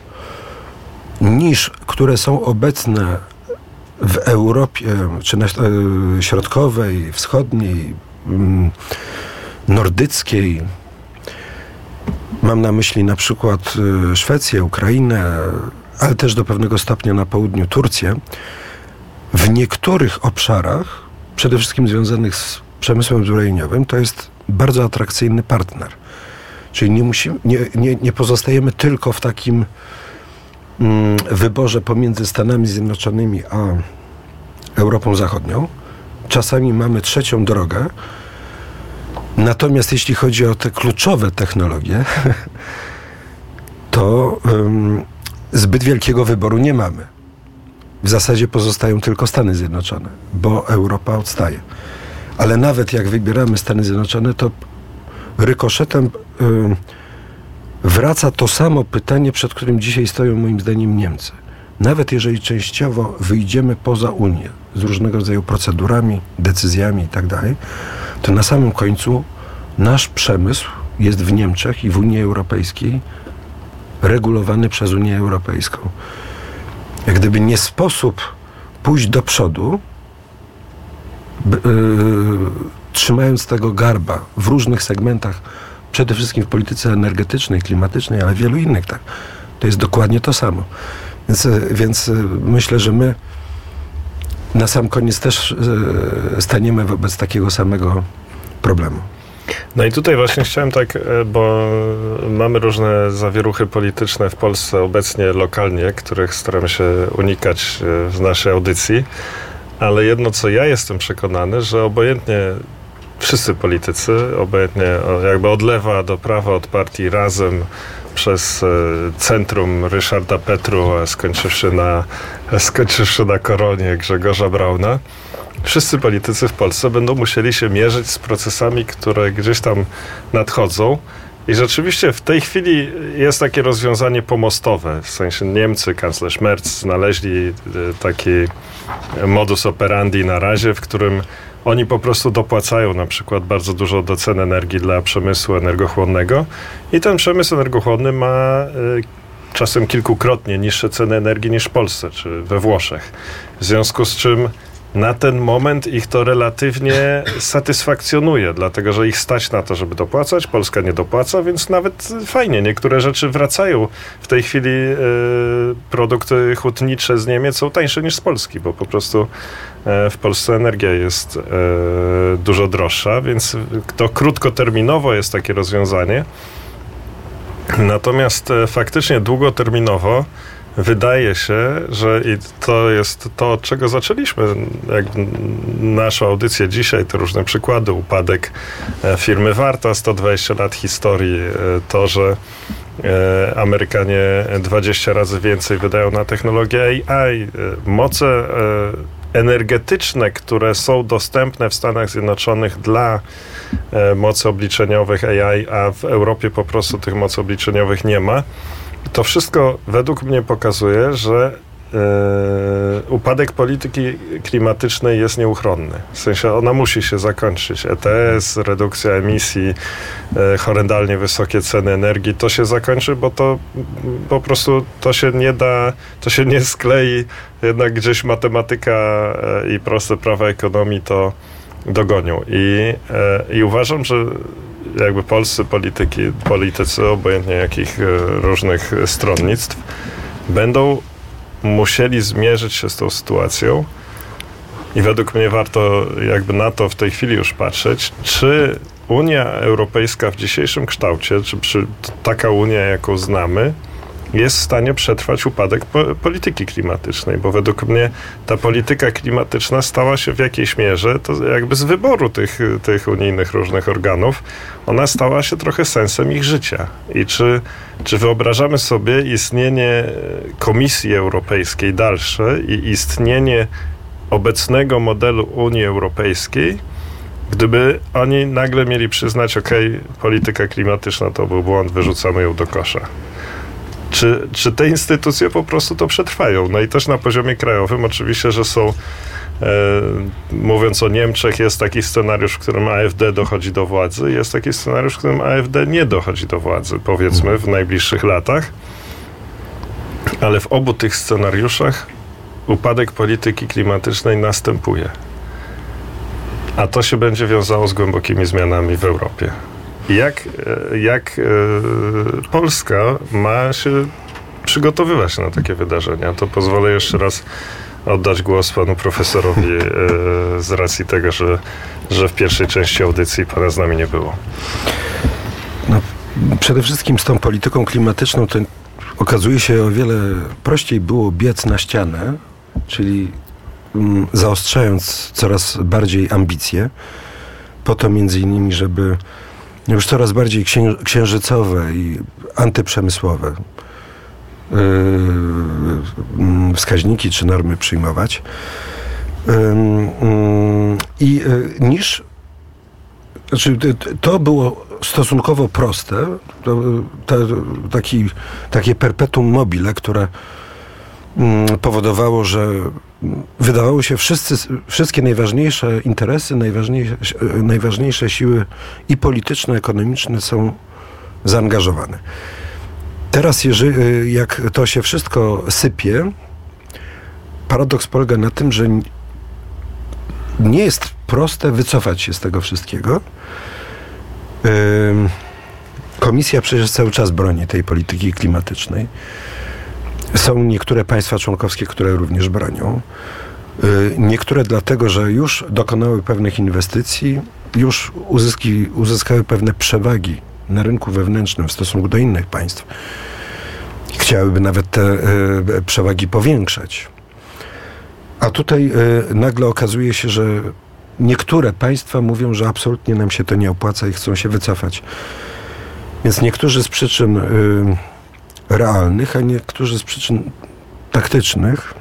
nisz, które są obecne w Europie, czy na środkowej, wschodniej, nordyckiej. Mam na myśli na przykład Szwecję, Ukrainę, ale też do pewnego stopnia na południu Turcję. W niektórych obszarach, przede wszystkim związanych z przemysłem zbrojeniowym, to jest bardzo atrakcyjny partner. Czyli nie, musimy, nie, nie, nie pozostajemy tylko w takim mm, wyborze pomiędzy Stanami Zjednoczonymi a Europą Zachodnią. Czasami mamy trzecią drogę. Natomiast jeśli chodzi o te kluczowe technologie, to um, zbyt wielkiego wyboru nie mamy. W zasadzie pozostają tylko Stany Zjednoczone, bo Europa odstaje. Ale nawet jak wybieramy Stany Zjednoczone, to rykoszetem yy, wraca to samo pytanie, przed którym dzisiaj stoją moim zdaniem Niemcy. Nawet jeżeli częściowo wyjdziemy poza Unię z różnego rodzaju procedurami, decyzjami i tak dalej, to na samym końcu nasz przemysł jest w Niemczech i w Unii Europejskiej regulowany przez Unię Europejską. Jak gdyby nie sposób pójść do przodu, by, yy, trzymając tego garba w różnych segmentach, przede wszystkim w polityce energetycznej, klimatycznej, ale wielu innych, tak. To jest dokładnie to samo. Więc, więc myślę, że my na sam koniec też staniemy wobec takiego samego problemu. No i tutaj właśnie chciałem tak, bo mamy różne zawieruchy polityczne w Polsce obecnie lokalnie, których staramy się unikać w naszej audycji, ale jedno, co ja jestem przekonany, że obojętnie wszyscy politycy, obojętnie jakby od lewa do prawa, od partii Razem, przez centrum Ryszarda Petru, skończywszy na, skończywszy na Koronie Grzegorza Brauna, wszyscy politycy w Polsce będą musieli się mierzyć z procesami, które gdzieś tam nadchodzą. I rzeczywiście w tej chwili jest takie rozwiązanie pomostowe. W sensie Niemcy, kanclerz Merz znaleźli taki modus operandi na razie, w którym oni po prostu dopłacają na przykład bardzo dużo do cen energii dla przemysłu energochłonnego i ten przemysł energochłonny ma y, czasem kilkukrotnie niższe ceny energii niż w Polsce czy we Włoszech. W związku z czym na ten moment ich to relatywnie satysfakcjonuje, dlatego że ich stać na to, żeby dopłacać. Polska nie dopłaca, więc nawet fajnie. Niektóre rzeczy wracają. W tej chwili y, produkty hutnicze z Niemiec są tańsze niż z Polski, bo po prostu y, w Polsce energia jest y, dużo droższa, więc to krótkoterminowo jest takie rozwiązanie. Natomiast y, faktycznie długoterminowo wydaje się, że i to jest to, od czego zaczęliśmy jak naszą audycję dzisiaj, te różne przykłady, upadek firmy Warta, sto dwadzieścia lat historii, to, że Amerykanie dwadzieścia razy więcej wydają na technologię A I, moce energetyczne, które są dostępne w Stanach Zjednoczonych dla mocy obliczeniowych A I, a w Europie po prostu tych mocy obliczeniowych nie ma. To wszystko według mnie pokazuje, że yy, upadek polityki klimatycznej jest nieuchronny. W sensie ona musi się zakończyć. E T S, redukcja emisji, yy, horrendalnie wysokie ceny energii, to się zakończy, bo to po prostu to się nie da, to się nie sklei. Jednak gdzieś matematyka yy, i proste prawa ekonomii to dogonią. I, yy, i uważam, że jakby polscy polityki, politycy, obojętnie jakich różnych stronnictw, będą musieli zmierzyć się z tą sytuacją i według mnie warto jakby na to w tej chwili już patrzeć, czy Unia Europejska w dzisiejszym kształcie, czy przy, taka Unia, jaką znamy, jest w stanie przetrwać upadek po, polityki klimatycznej, bo według mnie ta polityka klimatyczna stała się w jakiejś mierze, to jakby z wyboru tych, tych unijnych różnych organów, ona stała się trochę sensem ich życia. I czy, czy wyobrażamy sobie istnienie Komisji Europejskiej dalsze i istnienie obecnego modelu Unii Europejskiej, gdyby oni nagle mieli przyznać, okej, polityka klimatyczna to był błąd, wyrzucamy ją do kosza. Czy, czy te instytucje po prostu to przetrwają? No i też na poziomie krajowym oczywiście, że są, e, mówiąc o Niemczech, jest taki scenariusz, w którym A F D dochodzi do władzy, jest taki scenariusz, w którym A F D nie dochodzi do władzy, powiedzmy, w najbliższych latach. Ale w obu tych scenariuszach upadek polityki klimatycznej następuje. A to się będzie wiązało z głębokimi zmianami w Europie. Jak, jak e, Polska ma się przygotowywać na takie wydarzenia? To pozwolę jeszcze raz oddać głos panu profesorowi e, z racji tego, że, że w pierwszej części audycji pana z nami nie było. No, przede wszystkim z tą polityką klimatyczną to okazuje się o wiele prościej było biec na ścianę, czyli mm, zaostrzając coraz bardziej ambicje, po to między innymi, żeby już coraz bardziej księ- księżycowe i antyprzemysłowe wskaźniki czy normy przyjmować. I niż znaczy, to było stosunkowo proste, to, to, taki, takie perpetuum mobile, które powodowało, że wydawało się wszyscy, wszystkie najważniejsze interesy, najważniejsze, najważniejsze siły i polityczne, ekonomiczne są zaangażowane. Teraz, jeżeli, jak to się wszystko sypie, paradoks polega na tym, że nie jest proste wycofać się z tego wszystkiego. Komisja przecież cały czas broni tej polityki klimatycznej. Są niektóre państwa członkowskie, które również bronią. Niektóre dlatego, że już dokonały pewnych inwestycji, już uzyski, uzyskały pewne przewagi na rynku wewnętrznym w stosunku do innych państw. Chciałyby nawet te przewagi powiększać. A tutaj nagle okazuje się, że niektóre państwa mówią, że absolutnie nam się to nie opłaca i chcą się wycofać. Więc niektórzy z przyczyn y, realnych, a niektórzy z przyczyn taktycznych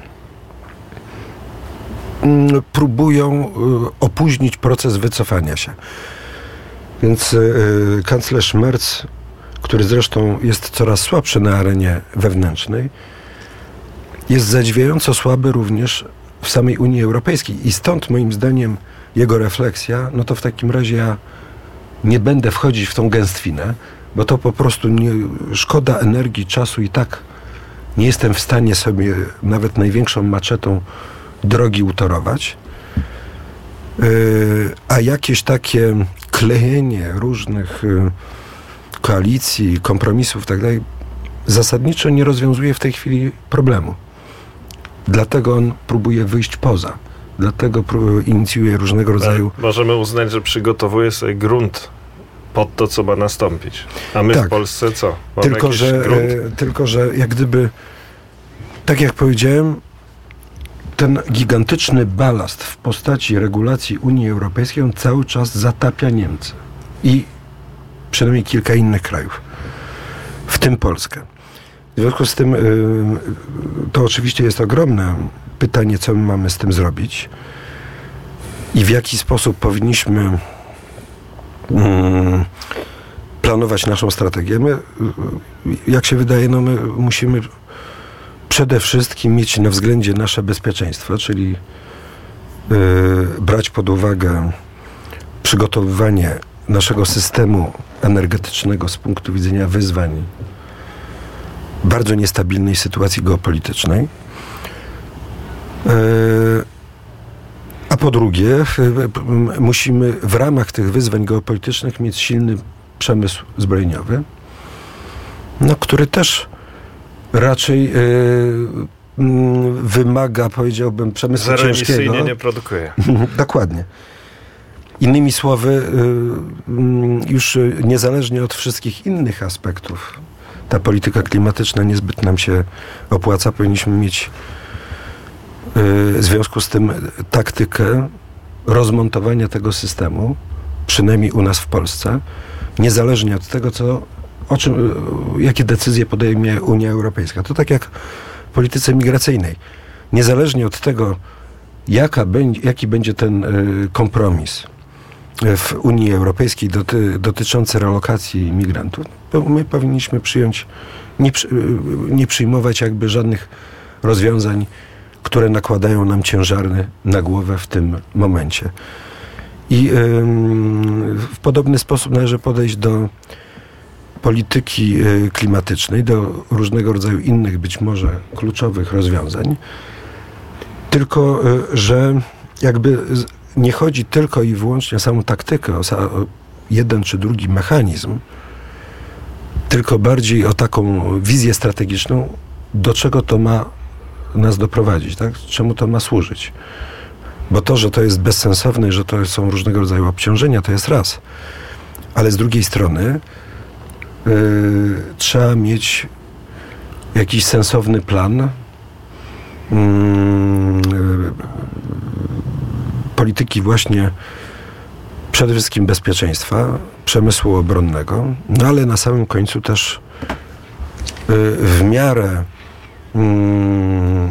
y, próbują y, opóźnić proces wycofania się. Więc y, kanclerz Merz, który zresztą jest coraz słabszy na arenie wewnętrznej, jest zadziwiająco słaby również w samej Unii Europejskiej. I stąd moim zdaniem jego refleksja, no to w takim razie ja nie będę wchodzić w tą gęstwinę, bo to po prostu nie, szkoda energii, czasu i tak nie jestem w stanie sobie nawet największą maczetą drogi utorować. Yy, a jakieś takie klejenie różnych yy, koalicji, kompromisów i tak dalej zasadniczo nie rozwiązuje w tej chwili problemu. Dlatego on próbuje wyjść poza. Dlatego inicjuje różnego rodzaju... Ale możemy uznać, że przygotowuje sobie grunt pod to, co ma nastąpić. A my tak. w Polsce co? Mamy tylko że, e, tylko, że jak gdyby, tak jak powiedziałem, ten gigantyczny balast w postaci regulacji Unii Europejskiej, on cały czas zatapia Niemcy. I przynajmniej kilka innych krajów. W tym Polskę. W związku z tym to oczywiście jest ogromne pytanie, co my mamy z tym zrobić i w jaki sposób powinniśmy planować naszą strategię. My, jak się wydaje, no my musimy przede wszystkim mieć na względzie nasze bezpieczeństwo, czyli brać pod uwagę przygotowywanie naszego systemu energetycznego z punktu widzenia wyzwań bardzo niestabilnej sytuacji geopolitycznej. A po drugie, musimy w ramach tych wyzwań geopolitycznych mieć silny przemysł zbrojeniowy, no, który też raczej wymaga, powiedziałbym, przemysłu ciężkiego. Zeroemisyjnie nie produkuje. Dokładnie. Innymi słowy, już niezależnie od wszystkich innych aspektów, ta polityka klimatyczna niezbyt nam się opłaca. Powinniśmy mieć w związku z tym taktykę rozmontowania tego systemu, przynajmniej u nas w Polsce, niezależnie od tego, co, o czym, jakie decyzje podejmie Unia Europejska. To tak jak w polityce migracyjnej. Niezależnie od tego, jaka będzie, jaki będzie ten kompromis w Unii Europejskiej doty, dotyczący relokacji migrantów, to my powinniśmy przyjąć, nie, nie przyjmować jakby żadnych rozwiązań, które nakładają nam ciężary na głowę w tym momencie. I yy, w podobny sposób należy podejść do polityki yy, klimatycznej, do różnego rodzaju innych, być może kluczowych rozwiązań. Tylko, yy, że jakby nie chodzi tylko i wyłącznie o samą taktykę, o, o jeden czy drugi mechanizm, tylko bardziej o taką wizję strategiczną, do czego to ma nas doprowadzić, tak? Czemu to ma służyć? Bo to, że to jest bezsensowne, że to są różnego rodzaju obciążenia, to jest raz. Ale z drugiej strony yy, trzeba mieć jakiś sensowny plan yy, yy, polityki właśnie przede wszystkim bezpieczeństwa, przemysłu obronnego, no ale na samym końcu też yy, w miarę mm,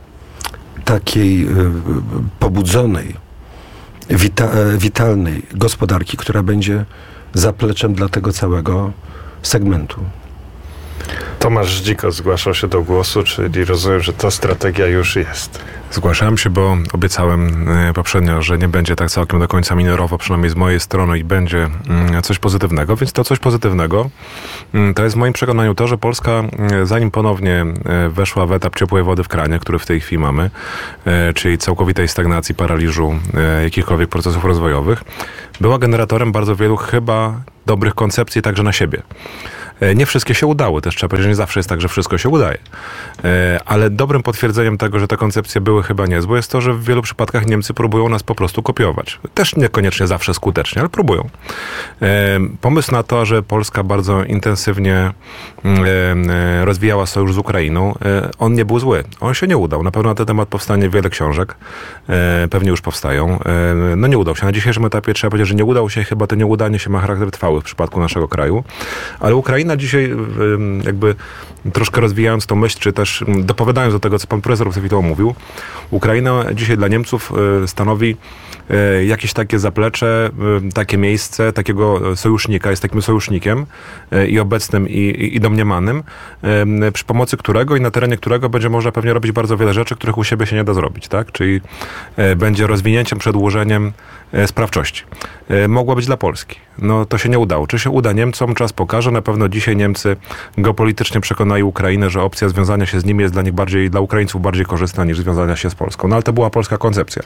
takiej y, pobudzonej, wita, witalnej gospodarki, która będzie zapleczem dla tego całego segmentu. Tomasz Żdziko zgłaszał się do głosu, czyli rozumiem, że ta strategia już jest. Zgłaszałem się, bo obiecałem poprzednio, że nie będzie tak całkiem do końca minorowo, przynajmniej z mojej strony, i będzie coś pozytywnego. Więc to coś pozytywnego to jest w moim przekonaniu to, że Polska, zanim ponownie weszła w etap ciepłej wody w kranie, który w tej chwili mamy, czyli całkowitej stagnacji, paraliżu jakichkolwiek procesów rozwojowych, była generatorem bardzo wielu chyba dobrych koncepcji także na siebie. Nie wszystkie się udały, też trzeba powiedzieć, że nie zawsze jest tak, że wszystko się udaje. Ale dobrym potwierdzeniem tego, że te koncepcje były chyba niezłe, jest to, że w wielu przypadkach Niemcy próbują nas po prostu kopiować. Też niekoniecznie zawsze skutecznie, ale próbują. Pomysł na to, że Polska bardzo intensywnie rozwijała sojusz z Ukrainą, on nie był zły. On się nie udał. Na pewno na ten temat powstanie wiele książek. Pewnie już powstają. No nie udał się. Na dzisiejszym etapie trzeba powiedzieć, że nie udał się. Chyba to nieudanie się ma charakter trwały w przypadku naszego kraju. Ale Ukraina dzisiaj jakby troszkę rozwijając tą myśl, czy też dopowiadając do tego, co pan profesor przed chwilą mówił, Ukraina dzisiaj dla Niemców stanowi jakieś takie zaplecze, takie miejsce, takiego sojusznika, jest takim sojusznikiem i obecnym, i, i domniemanym, przy pomocy którego i na terenie którego będzie można pewnie robić bardzo wiele rzeczy, których u siebie się nie da zrobić, tak? Czyli będzie rozwinięciem, przedłużeniem sprawczości. Mogła być dla Polski. No to się nie udało. Czy się uda Niemcom? Czas pokaże. Na pewno dzisiaj Niemcy geopolitycznie przekonali Ukrainę, że opcja związania się z nimi jest dla nich bardziej, dla Ukraińców bardziej korzystna niż związania się z Polską. No ale to była polska koncepcja.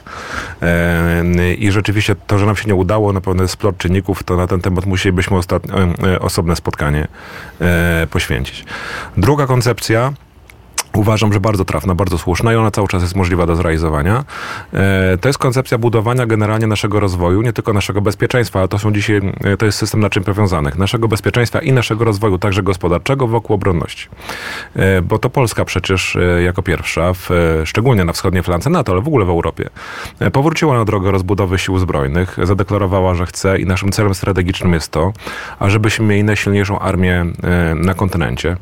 I rzeczywiście to, że nam się nie udało, na pewno jest splot czynników, to na ten temat musielibyśmy ostatnio, osobne spotkanie poświęcić. Druga koncepcja, uważam, że bardzo trafna, bardzo słuszna i ona cały czas jest możliwa do zrealizowania. To jest koncepcja budowania generalnie naszego rozwoju, nie tylko naszego bezpieczeństwa, ale to są dzisiaj, to jest system naczyń powiązanych, naszego bezpieczeństwa i naszego rozwoju, także gospodarczego, wokół obronności. Bo to Polska przecież jako pierwsza, w, szczególnie na wschodniej flance NATO, ale w ogóle w Europie, powróciła na drogę rozbudowy sił zbrojnych, zadeklarowała, że chce i naszym celem strategicznym jest to, ażebyśmy mieli najsilniejszą armię na kontynencie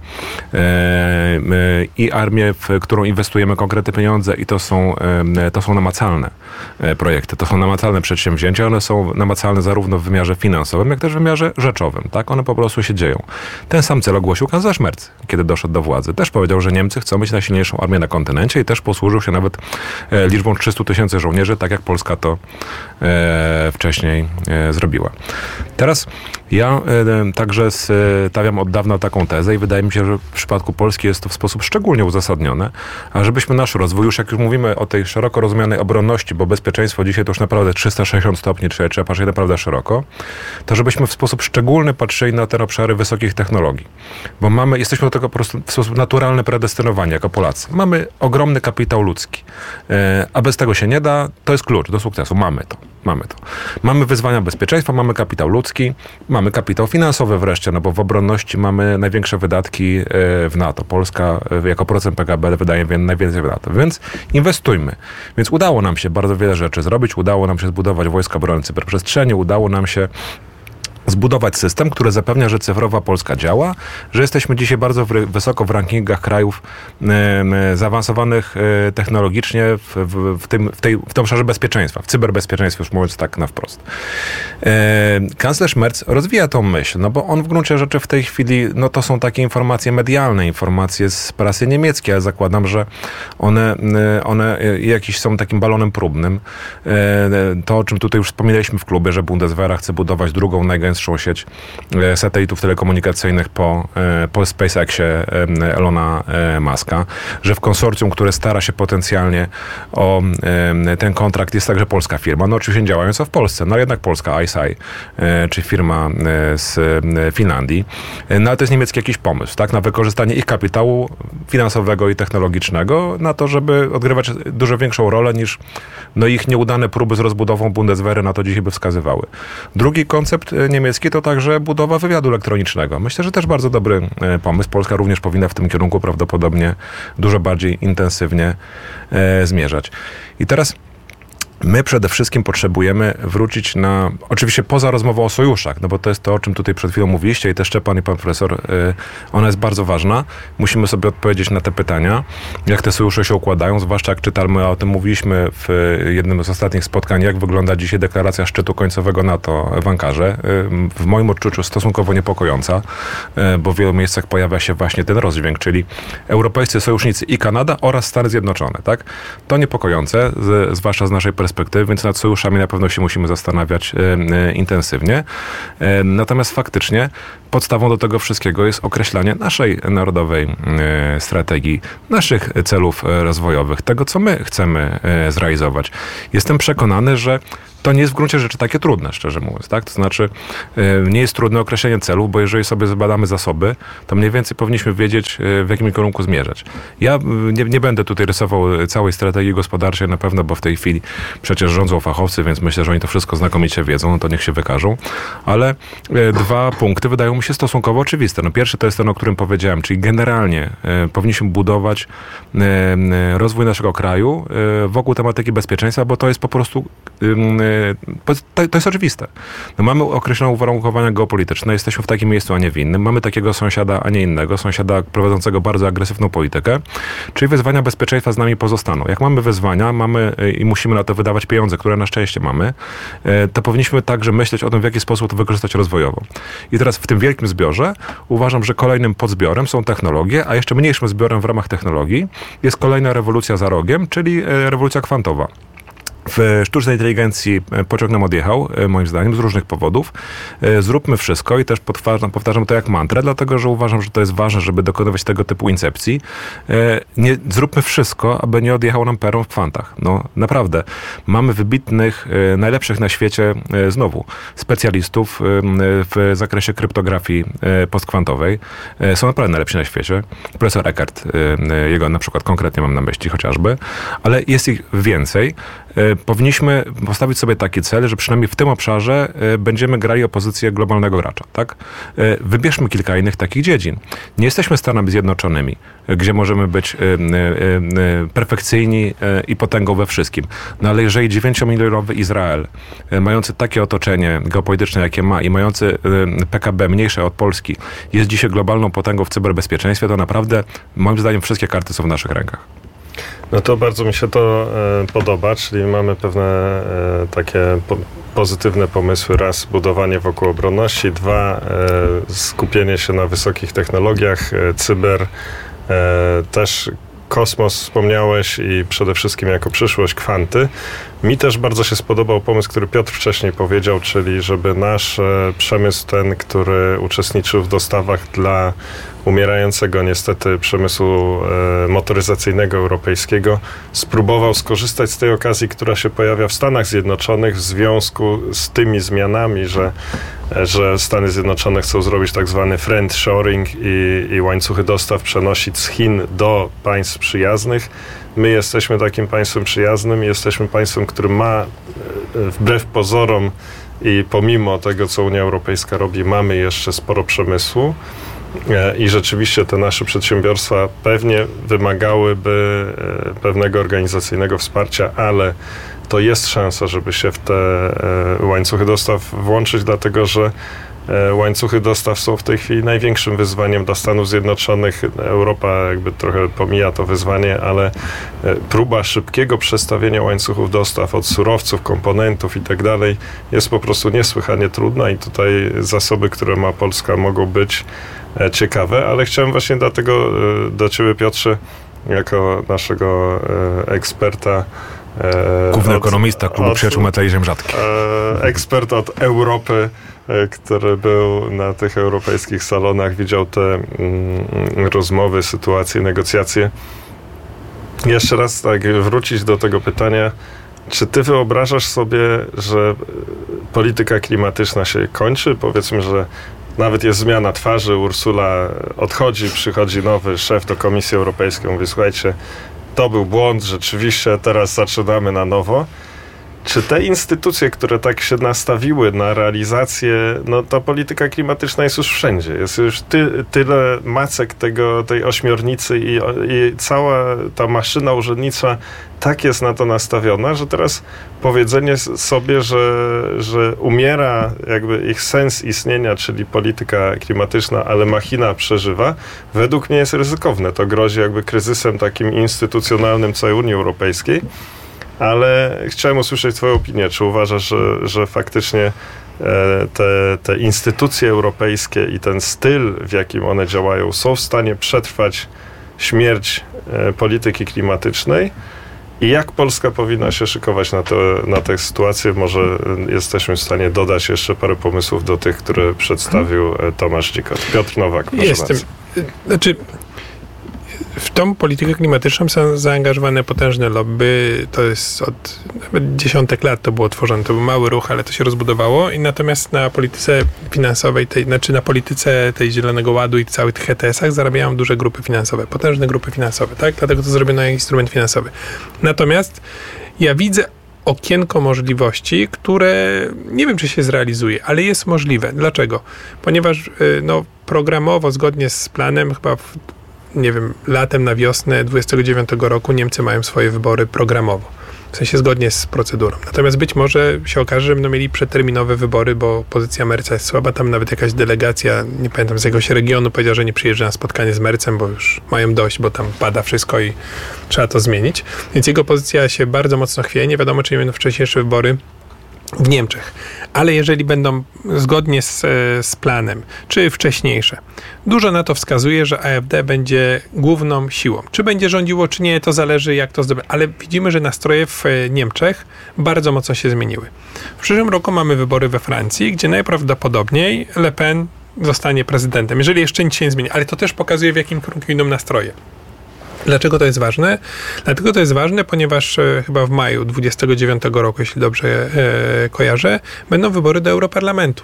i armię, w którą inwestujemy konkretne pieniądze i to są, to są namacalne projekty, to są namacalne przedsięwzięcia, one są namacalne zarówno w wymiarze finansowym, jak też w wymiarze rzeczowym, tak? One po prostu się dzieją. Ten sam cel ogłosił kanclerz Merz, kiedy doszedł do władzy. Też powiedział, że Niemcy chcą mieć najsilniejszą armię na kontynencie i też posłużył się nawet liczbą trzystu tysięcy żołnierzy, tak jak Polska to wcześniej zrobiła. Teraz ja także stawiam od dawna taką tezę i wydaje mi się, że w przypadku Polski jest to w sposób szczególnie uzasadnione, a żebyśmy nasz rozwój, już jak już mówimy o tej szeroko rozumianej obronności, bo bezpieczeństwo dzisiaj to już naprawdę trzysta sześćdziesiąt stopni, czyli trzeba patrzeć naprawdę szeroko, to żebyśmy w sposób szczególny patrzyli na te obszary wysokich technologii. Bo mamy, jesteśmy do tego po prostu w sposób naturalny predestynowani jako Polacy. Mamy ogromny kapitał ludzki, a bez tego się nie da, to jest klucz do sukcesu. Mamy to. Mamy to. Mamy wyzwania bezpieczeństwa, mamy kapitał ludzki, mamy kapitał finansowy wreszcie, no bo w obronności mamy największe wydatki w NATO. Polska jako procent P K B wydaje najwięcej w NATO. Więc inwestujmy. Więc udało nam się bardzo wiele rzeczy zrobić, udało nam się zbudować Wojska Obrony Cyberprzestrzeni, udało nam się zbudować system, który zapewnia, że cyfrowa Polska działa, że jesteśmy dzisiaj bardzo w, wysoko w rankingach krajów e, zaawansowanych e, technologicznie w, w, w, tym, w, tej, w tym obszarze bezpieczeństwa, w cyberbezpieczeństwie, już mówiąc tak na wprost. E, kanclerz Merz rozwija tą myśl, no bo on w gruncie rzeczy w tej chwili, no to są takie informacje medialne, informacje z prasy niemieckiej, ale zakładam, że one, one jakiś są takim balonem próbnym. E, to, o czym tutaj już wspominaliśmy w klubie, że Bundeswehra chce budować drugą najgęstszą sieć satelitów telekomunikacyjnych po, po SpaceXie Elona Muska, że w konsorcjum, które stara się potencjalnie o ten kontrakt, jest także polska firma, no oczywiście działająca w Polsce, no jednak polska I S I, czy firma z Finlandii, no ale to jest niemiecki jakiś pomysł, tak, na wykorzystanie ich kapitału finansowego i technologicznego na to, żeby odgrywać dużo większą rolę niż no ich nieudane próby z rozbudową Bundeswehry na to dzisiaj by wskazywały. Drugi koncept niemiecki to także budowa wywiadu elektronicznego. Myślę, że też bardzo dobry pomysł. Polska również powinna w tym kierunku prawdopodobnie dużo bardziej intensywnie e, zmierzać. I teraz My przede wszystkim potrzebujemy wrócić na, oczywiście poza rozmową o sojuszach, no bo to jest to, o czym tutaj przed chwilą mówiliście i też Szczepan i pan profesor, yy, ona jest bardzo ważna. Musimy sobie odpowiedzieć na te pytania, jak te sojusze się układają, zwłaszcza jak czytamy, o tym mówiliśmy w jednym z ostatnich spotkań, jak wygląda dzisiaj deklaracja szczytu końcowego NATO w Ankarze. Yy, w moim odczuciu stosunkowo niepokojąca, yy, bo w wielu miejscach pojawia się właśnie ten rozdźwięk, czyli europejscy sojusznicy i Kanada oraz Stany Zjednoczone, tak? To niepokojące, z, zwłaszcza z naszej perspektywy, więc nad sojuszami na pewno się musimy zastanawiać e, e, intensywnie. E, natomiast faktycznie podstawą do tego wszystkiego jest określanie naszej narodowej e, strategii, naszych celów rozwojowych, tego, co my chcemy e, zrealizować. Jestem przekonany, że to nie jest w gruncie rzeczy takie trudne, szczerze mówiąc, tak? To znaczy y, nie jest trudne określenie celów, bo jeżeli sobie zbadamy zasoby, to mniej więcej powinniśmy wiedzieć, y, w jakim kierunku zmierzać. Ja y, nie, nie będę tutaj rysował całej strategii gospodarczej na pewno, bo w tej chwili przecież rządzą fachowcy, więc myślę, że oni to wszystko znakomicie wiedzą, no to niech się wykażą. Ale y, dwa punkty wydają mi się stosunkowo oczywiste. No pierwszy to jest ten, o którym powiedziałem, czyli generalnie y, powinniśmy budować y, y, rozwój naszego kraju y, wokół tematyki bezpieczeństwa, bo to jest po prostu y, To, to jest oczywiste. No mamy określone uwarunkowania geopolityczne, jesteśmy w takim miejscu, a nie w innym. Mamy takiego sąsiada, a nie innego. Sąsiada prowadzącego bardzo agresywną politykę, czyli wyzwania bezpieczeństwa z nami pozostaną. Jak mamy wyzwania, mamy i musimy na to wydawać pieniądze, które na szczęście mamy, to powinniśmy także myśleć o tym, w jaki sposób to wykorzystać rozwojowo. I teraz w tym wielkim zbiorze uważam, że kolejnym podzbiorem są technologie, a jeszcze mniejszym zbiorem w ramach technologii jest kolejna rewolucja za rogiem, czyli rewolucja kwantowa. W sztucznej inteligencji pociąg nam odjechał, moim zdaniem, z różnych powodów. Zróbmy wszystko i też powtarzam, powtarzam to jak mantrę, dlatego że uważam, że to jest ważne, żeby dokonywać tego typu incepcji. Nie, zróbmy wszystko, aby nie odjechał nam peron w kwantach. No naprawdę. Mamy wybitnych, najlepszych na świecie, znowu, specjalistów w zakresie kryptografii postkwantowej. Są naprawdę najlepsi na świecie. Profesor Eckert, jego na przykład konkretnie mam na myśli chociażby, ale jest ich więcej. Powinniśmy postawić sobie taki cel, że przynajmniej w tym obszarze będziemy grali o pozycję globalnego gracza, tak? Wybierzmy kilka innych takich dziedzin. Nie jesteśmy Stanami Zjednoczonymi, gdzie możemy być perfekcyjni i potęgą we wszystkim. No ale jeżeli dziewięciomilionowy Izrael, mający takie otoczenie geopolityczne, jakie ma i mający P K B mniejsze od Polski, jest dzisiaj globalną potęgą w cyberbezpieczeństwie, to naprawdę, moim zdaniem, wszystkie karty są w naszych rękach. No to bardzo mi się to e, podoba, czyli mamy pewne e, takie po, pozytywne pomysły. Raz, budowanie wokół obronności. Dwa, e, skupienie się na wysokich technologiach, e, cyber, e, też kosmos wspomniałeś i przede wszystkim jako przyszłość kwanty. Mi też bardzo się spodobał pomysł, który Piotr wcześniej powiedział, czyli żeby nasz e, przemysł, ten, który uczestniczył w dostawach dla umierającego niestety przemysłu e, motoryzacyjnego europejskiego, spróbował skorzystać z tej okazji, która się pojawia w Stanach Zjednoczonych w związku z tymi zmianami, że, że Stany Zjednoczone chcą zrobić tak zwany friendshoring i, i łańcuchy dostaw przenosić z Chin do państw przyjaznych. My jesteśmy takim państwem przyjaznym, jesteśmy państwem, które ma wbrew pozorom i pomimo tego, co Unia Europejska robi, mamy jeszcze sporo przemysłu. I rzeczywiście te nasze przedsiębiorstwa pewnie wymagałyby pewnego organizacyjnego wsparcia, ale to jest szansa, żeby się w te łańcuchy dostaw włączyć, dlatego że łańcuchy dostaw są w tej chwili największym wyzwaniem dla Stanów Zjednoczonych. Europa jakby trochę pomija to wyzwanie, ale próba szybkiego przestawienia łańcuchów dostaw od surowców, komponentów i tak dalej jest po prostu niesłychanie trudna i tutaj zasoby, które ma Polska, mogą być ciekawe, ale chciałem właśnie dlatego do Ciebie, Piotrze, jako naszego eksperta, główny ekonomista Klubu Przyjaciół Metali Ziem Rzadkich. Ekspert od Europy, który był na tych europejskich salonach, widział te mm, rozmowy, sytuacje, negocjacje. Jeszcze raz tak wrócić do tego pytania, czy ty wyobrażasz sobie, że polityka klimatyczna się kończy? Powiedzmy, że nawet jest zmiana twarzy, Ursula odchodzi, przychodzi nowy szef do Komisji Europejskiej, mówi, słuchajcie, to był błąd, rzeczywiście, teraz zaczynamy na nowo. czy te instytucje, które tak się nastawiły na realizację, no ta polityka klimatyczna jest już wszędzie. Jest już ty, tyle macek tego, tej ośmiornicy i, i cała ta maszyna urzędnicza tak jest na to nastawiona, że teraz powiedzenie sobie, że, że umiera jakby ich sens istnienia, czyli polityka klimatyczna, ale machina przeżywa, według mnie jest ryzykowne. To grozi jakby kryzysem takim instytucjonalnym całej Unii Europejskiej. Ale chciałem usłyszeć twoją opinię. Czy uważasz, że, że faktycznie te, te instytucje europejskie i ten styl, w jakim one działają, są w stanie przetrwać śmierć polityki klimatycznej? I jak Polska powinna się szykować na, to, na tę sytuację? Może jesteśmy w stanie dodać jeszcze parę pomysłów do tych, które przedstawił Tomasz Dzikot. Piotr Nowak, proszę Jestem. Bardzo. Znaczy... W tą politykę klimatyczną są zaangażowane potężne lobby. To jest od nawet dziesiątek lat to było tworzone. To był mały ruch, ale to się rozbudowało. I natomiast na polityce finansowej, tej, znaczy na polityce tej Zielonego Ładu i całych tych E T S-ach zarabiają duże grupy finansowe, potężne grupy finansowe, tak? Dlatego to zrobiono jak instrument finansowy. Natomiast ja widzę okienko możliwości, które nie wiem, czy się zrealizuje, ale jest możliwe. Dlaczego? Ponieważ no, programowo, zgodnie z planem, chyba w nie wiem, latem na wiosnę dwudziestego dziewiątego roku Niemcy mają swoje wybory programowo. W sensie zgodnie z procedurą. Natomiast być może się okaże, że będą mieli przedterminowe wybory, bo pozycja Merca jest słaba. Tam nawet jakaś delegacja, nie pamiętam, z jakiegoś regionu powiedziała, że nie przyjeżdża na spotkanie z Mercem, bo już mają dość, bo tam pada wszystko i trzeba to zmienić. Więc jego pozycja się bardzo mocno chwieje. Nie wiadomo, czy nie będą wcześniejsze wybory w Niemczech. Ale jeżeli będą zgodnie z, z planem, czy wcześniejsze, dużo na to wskazuje, że A F D będzie główną siłą. Czy będzie rządziło, czy nie, to zależy, jak to zdobyć. Ale widzimy, że nastroje w Niemczech bardzo mocno się zmieniły. W przyszłym roku mamy wybory we Francji, gdzie najprawdopodobniej Le Pen zostanie prezydentem, jeżeli jeszcze nic się nie zmieni. Ale to też pokazuje, w jakim kierunku idą nastroje. Dlaczego to jest ważne? Dlatego to jest ważne, ponieważ e, chyba w maju dwudziestego dziewiątego roku, jeśli dobrze e, kojarzę, będą wybory do Europarlamentu.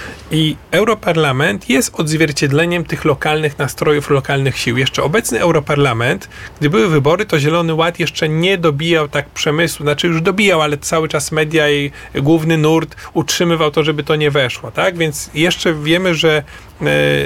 I Europarlament jest odzwierciedleniem tych lokalnych nastrojów, lokalnych sił. Jeszcze obecny Europarlament, gdy były wybory, to Zielony Ład jeszcze nie dobijał tak przemysłu, znaczy już dobijał, ale cały czas media i główny nurt utrzymywał to, żeby to nie weszło, tak? Więc jeszcze wiemy, że e,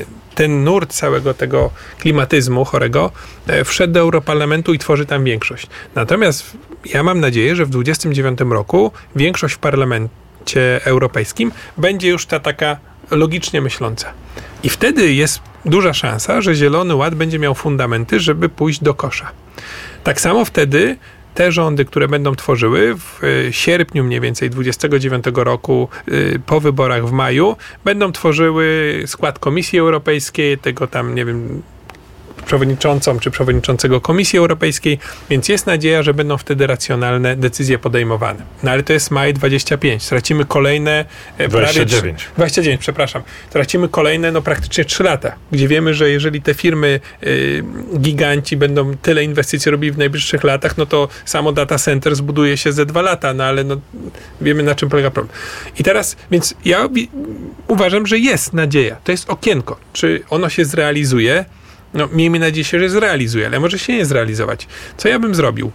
ten nurt całego tego klimatyzmu chorego e, wszedł do Europarlamentu i tworzy tam większość. Natomiast ja mam nadzieję, że w dwudziestym dziewiątym roku większość w parlamencie europejskim będzie już ta taka logicznie myśląca. I wtedy jest duża szansa, że Zielony Ład będzie miał fundamenty, żeby pójść do kosza. Tak samo wtedy te rządy, które będą tworzyły w sierpniu mniej więcej dwudziestego dziewiątego roku, po wyborach w maju, będą tworzyły skład Komisji Europejskiej, tego tam, nie wiem, przewodniczącą czy przewodniczącego Komisji Europejskiej, więc jest nadzieja, że będą wtedy racjonalne decyzje podejmowane. No ale to jest maj dwudziesty piąty. Tracimy kolejne dwadzieścia dziewięć. Prawie, dwadzieścia dziewięć, przepraszam. Tracimy kolejne no praktycznie trzy lata, gdzie wiemy, że jeżeli te firmy y, giganci będą tyle inwestycji robili w najbliższych latach, no to samo data center zbuduje się ze dwa lata, no ale no, wiemy, na czym polega problem. I teraz, więc ja uważam, że jest nadzieja. To jest okienko. Czy ono się zrealizuje? No, miejmy nadzieję, że zrealizuje, ale może się nie zrealizować. Co ja bym zrobił?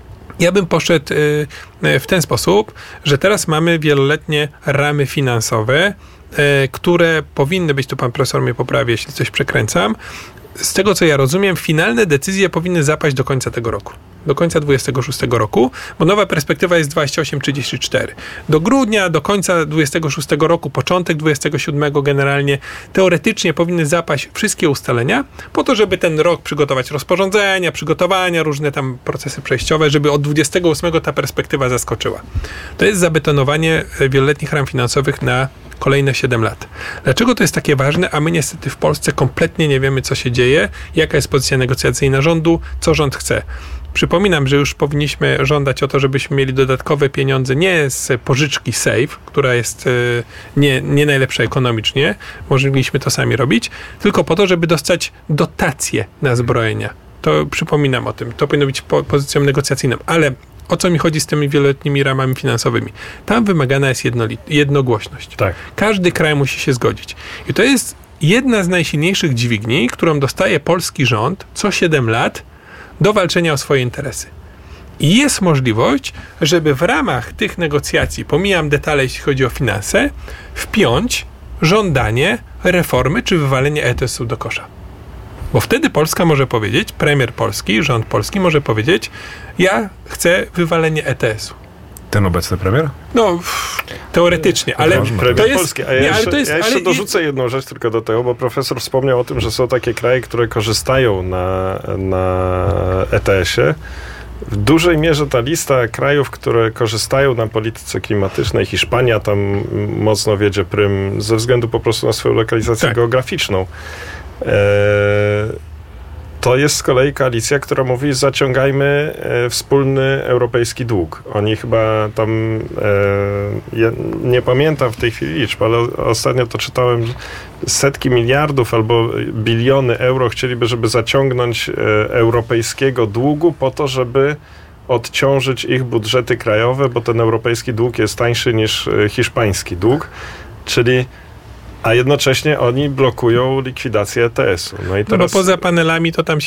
Ja bym poszedł y, y, w ten sposób, że teraz mamy wieloletnie ramy finansowe, y, które powinny być, tu pan profesor mnie poprawi, jeśli coś przekręcam. Z tego, co ja rozumiem, finalne decyzje powinny zapaść do końca tego roku. Do końca dwudziestego szóstego roku, bo nowa perspektywa jest dwadzieścia osiem trzydzieści cztery. Do grudnia, do końca dwudziestego szóstego roku, początek dwudziestego siódmego generalnie, teoretycznie powinny zapaść wszystkie ustalenia, po to, żeby ten rok przygotować rozporządzenia, przygotowania, różne tam procesy przejściowe, żeby od dwudziestego ósmego ta perspektywa zaskoczyła. To jest zabetonowanie wieloletnich ram finansowych na kolejne siedem lat. Dlaczego to jest takie ważne, a my niestety w Polsce kompletnie nie wiemy, co się dzieje, jaka jest pozycja negocjacyjna rządu, co rząd chce. Przypominam, że już powinniśmy żądać o to, żebyśmy mieli dodatkowe pieniądze nie z pożyczki SAFE, która jest nie, nie najlepsza ekonomicznie, mogliśmy to sami robić, tylko po to, żeby dostać dotacje na zbrojenia. To przypominam o tym. To powinno być po, pozycją negocjacyjną. Ale o co mi chodzi z tymi wieloletnimi ramami finansowymi? Tam wymagana jest jednoli- jednogłośność. Tak. Każdy kraj musi się zgodzić. I to jest jedna z najsilniejszych dźwigni, którą dostaje polski rząd co siedem lat do walczenia o swoje interesy. I jest możliwość, żeby w ramach tych negocjacji, pomijam detale, jeśli chodzi o finanse, wpiąć żądanie reformy czy wywalenie E T S-u do kosza. Bo wtedy Polska może powiedzieć, premier polski, rząd polski może powiedzieć, ja chcę wywalenie E T S-u. Ten obecny premier? No, teoretycznie, ale Premier to jest... polski. A ja nie, jeszcze, ale to jest, ja jeszcze ale dorzucę jedną rzecz tylko do tego, bo profesor wspomniał o tym, że są takie kraje, które korzystają na, na E T S-ie. W dużej mierze ta lista krajów, które korzystają na polityce klimatycznej, Hiszpania tam mocno wiedzie prym ze względu po prostu na swoją lokalizację tak. geograficzną. E, to jest z kolei koalicja, która mówi, zaciągajmy e, wspólny europejski dług. Oni chyba tam, e, ja nie pamiętam w tej chwili liczb, ale ostatnio to czytałem, setki miliardów albo biliony euro chcieliby, żeby zaciągnąć e, europejskiego długu po to, żeby odciążyć ich budżety krajowe, bo ten europejski dług jest tańszy niż e, hiszpański dług, czyli a jednocześnie oni blokują likwidację E T S-u. No i No teraz... bo poza panelami to tam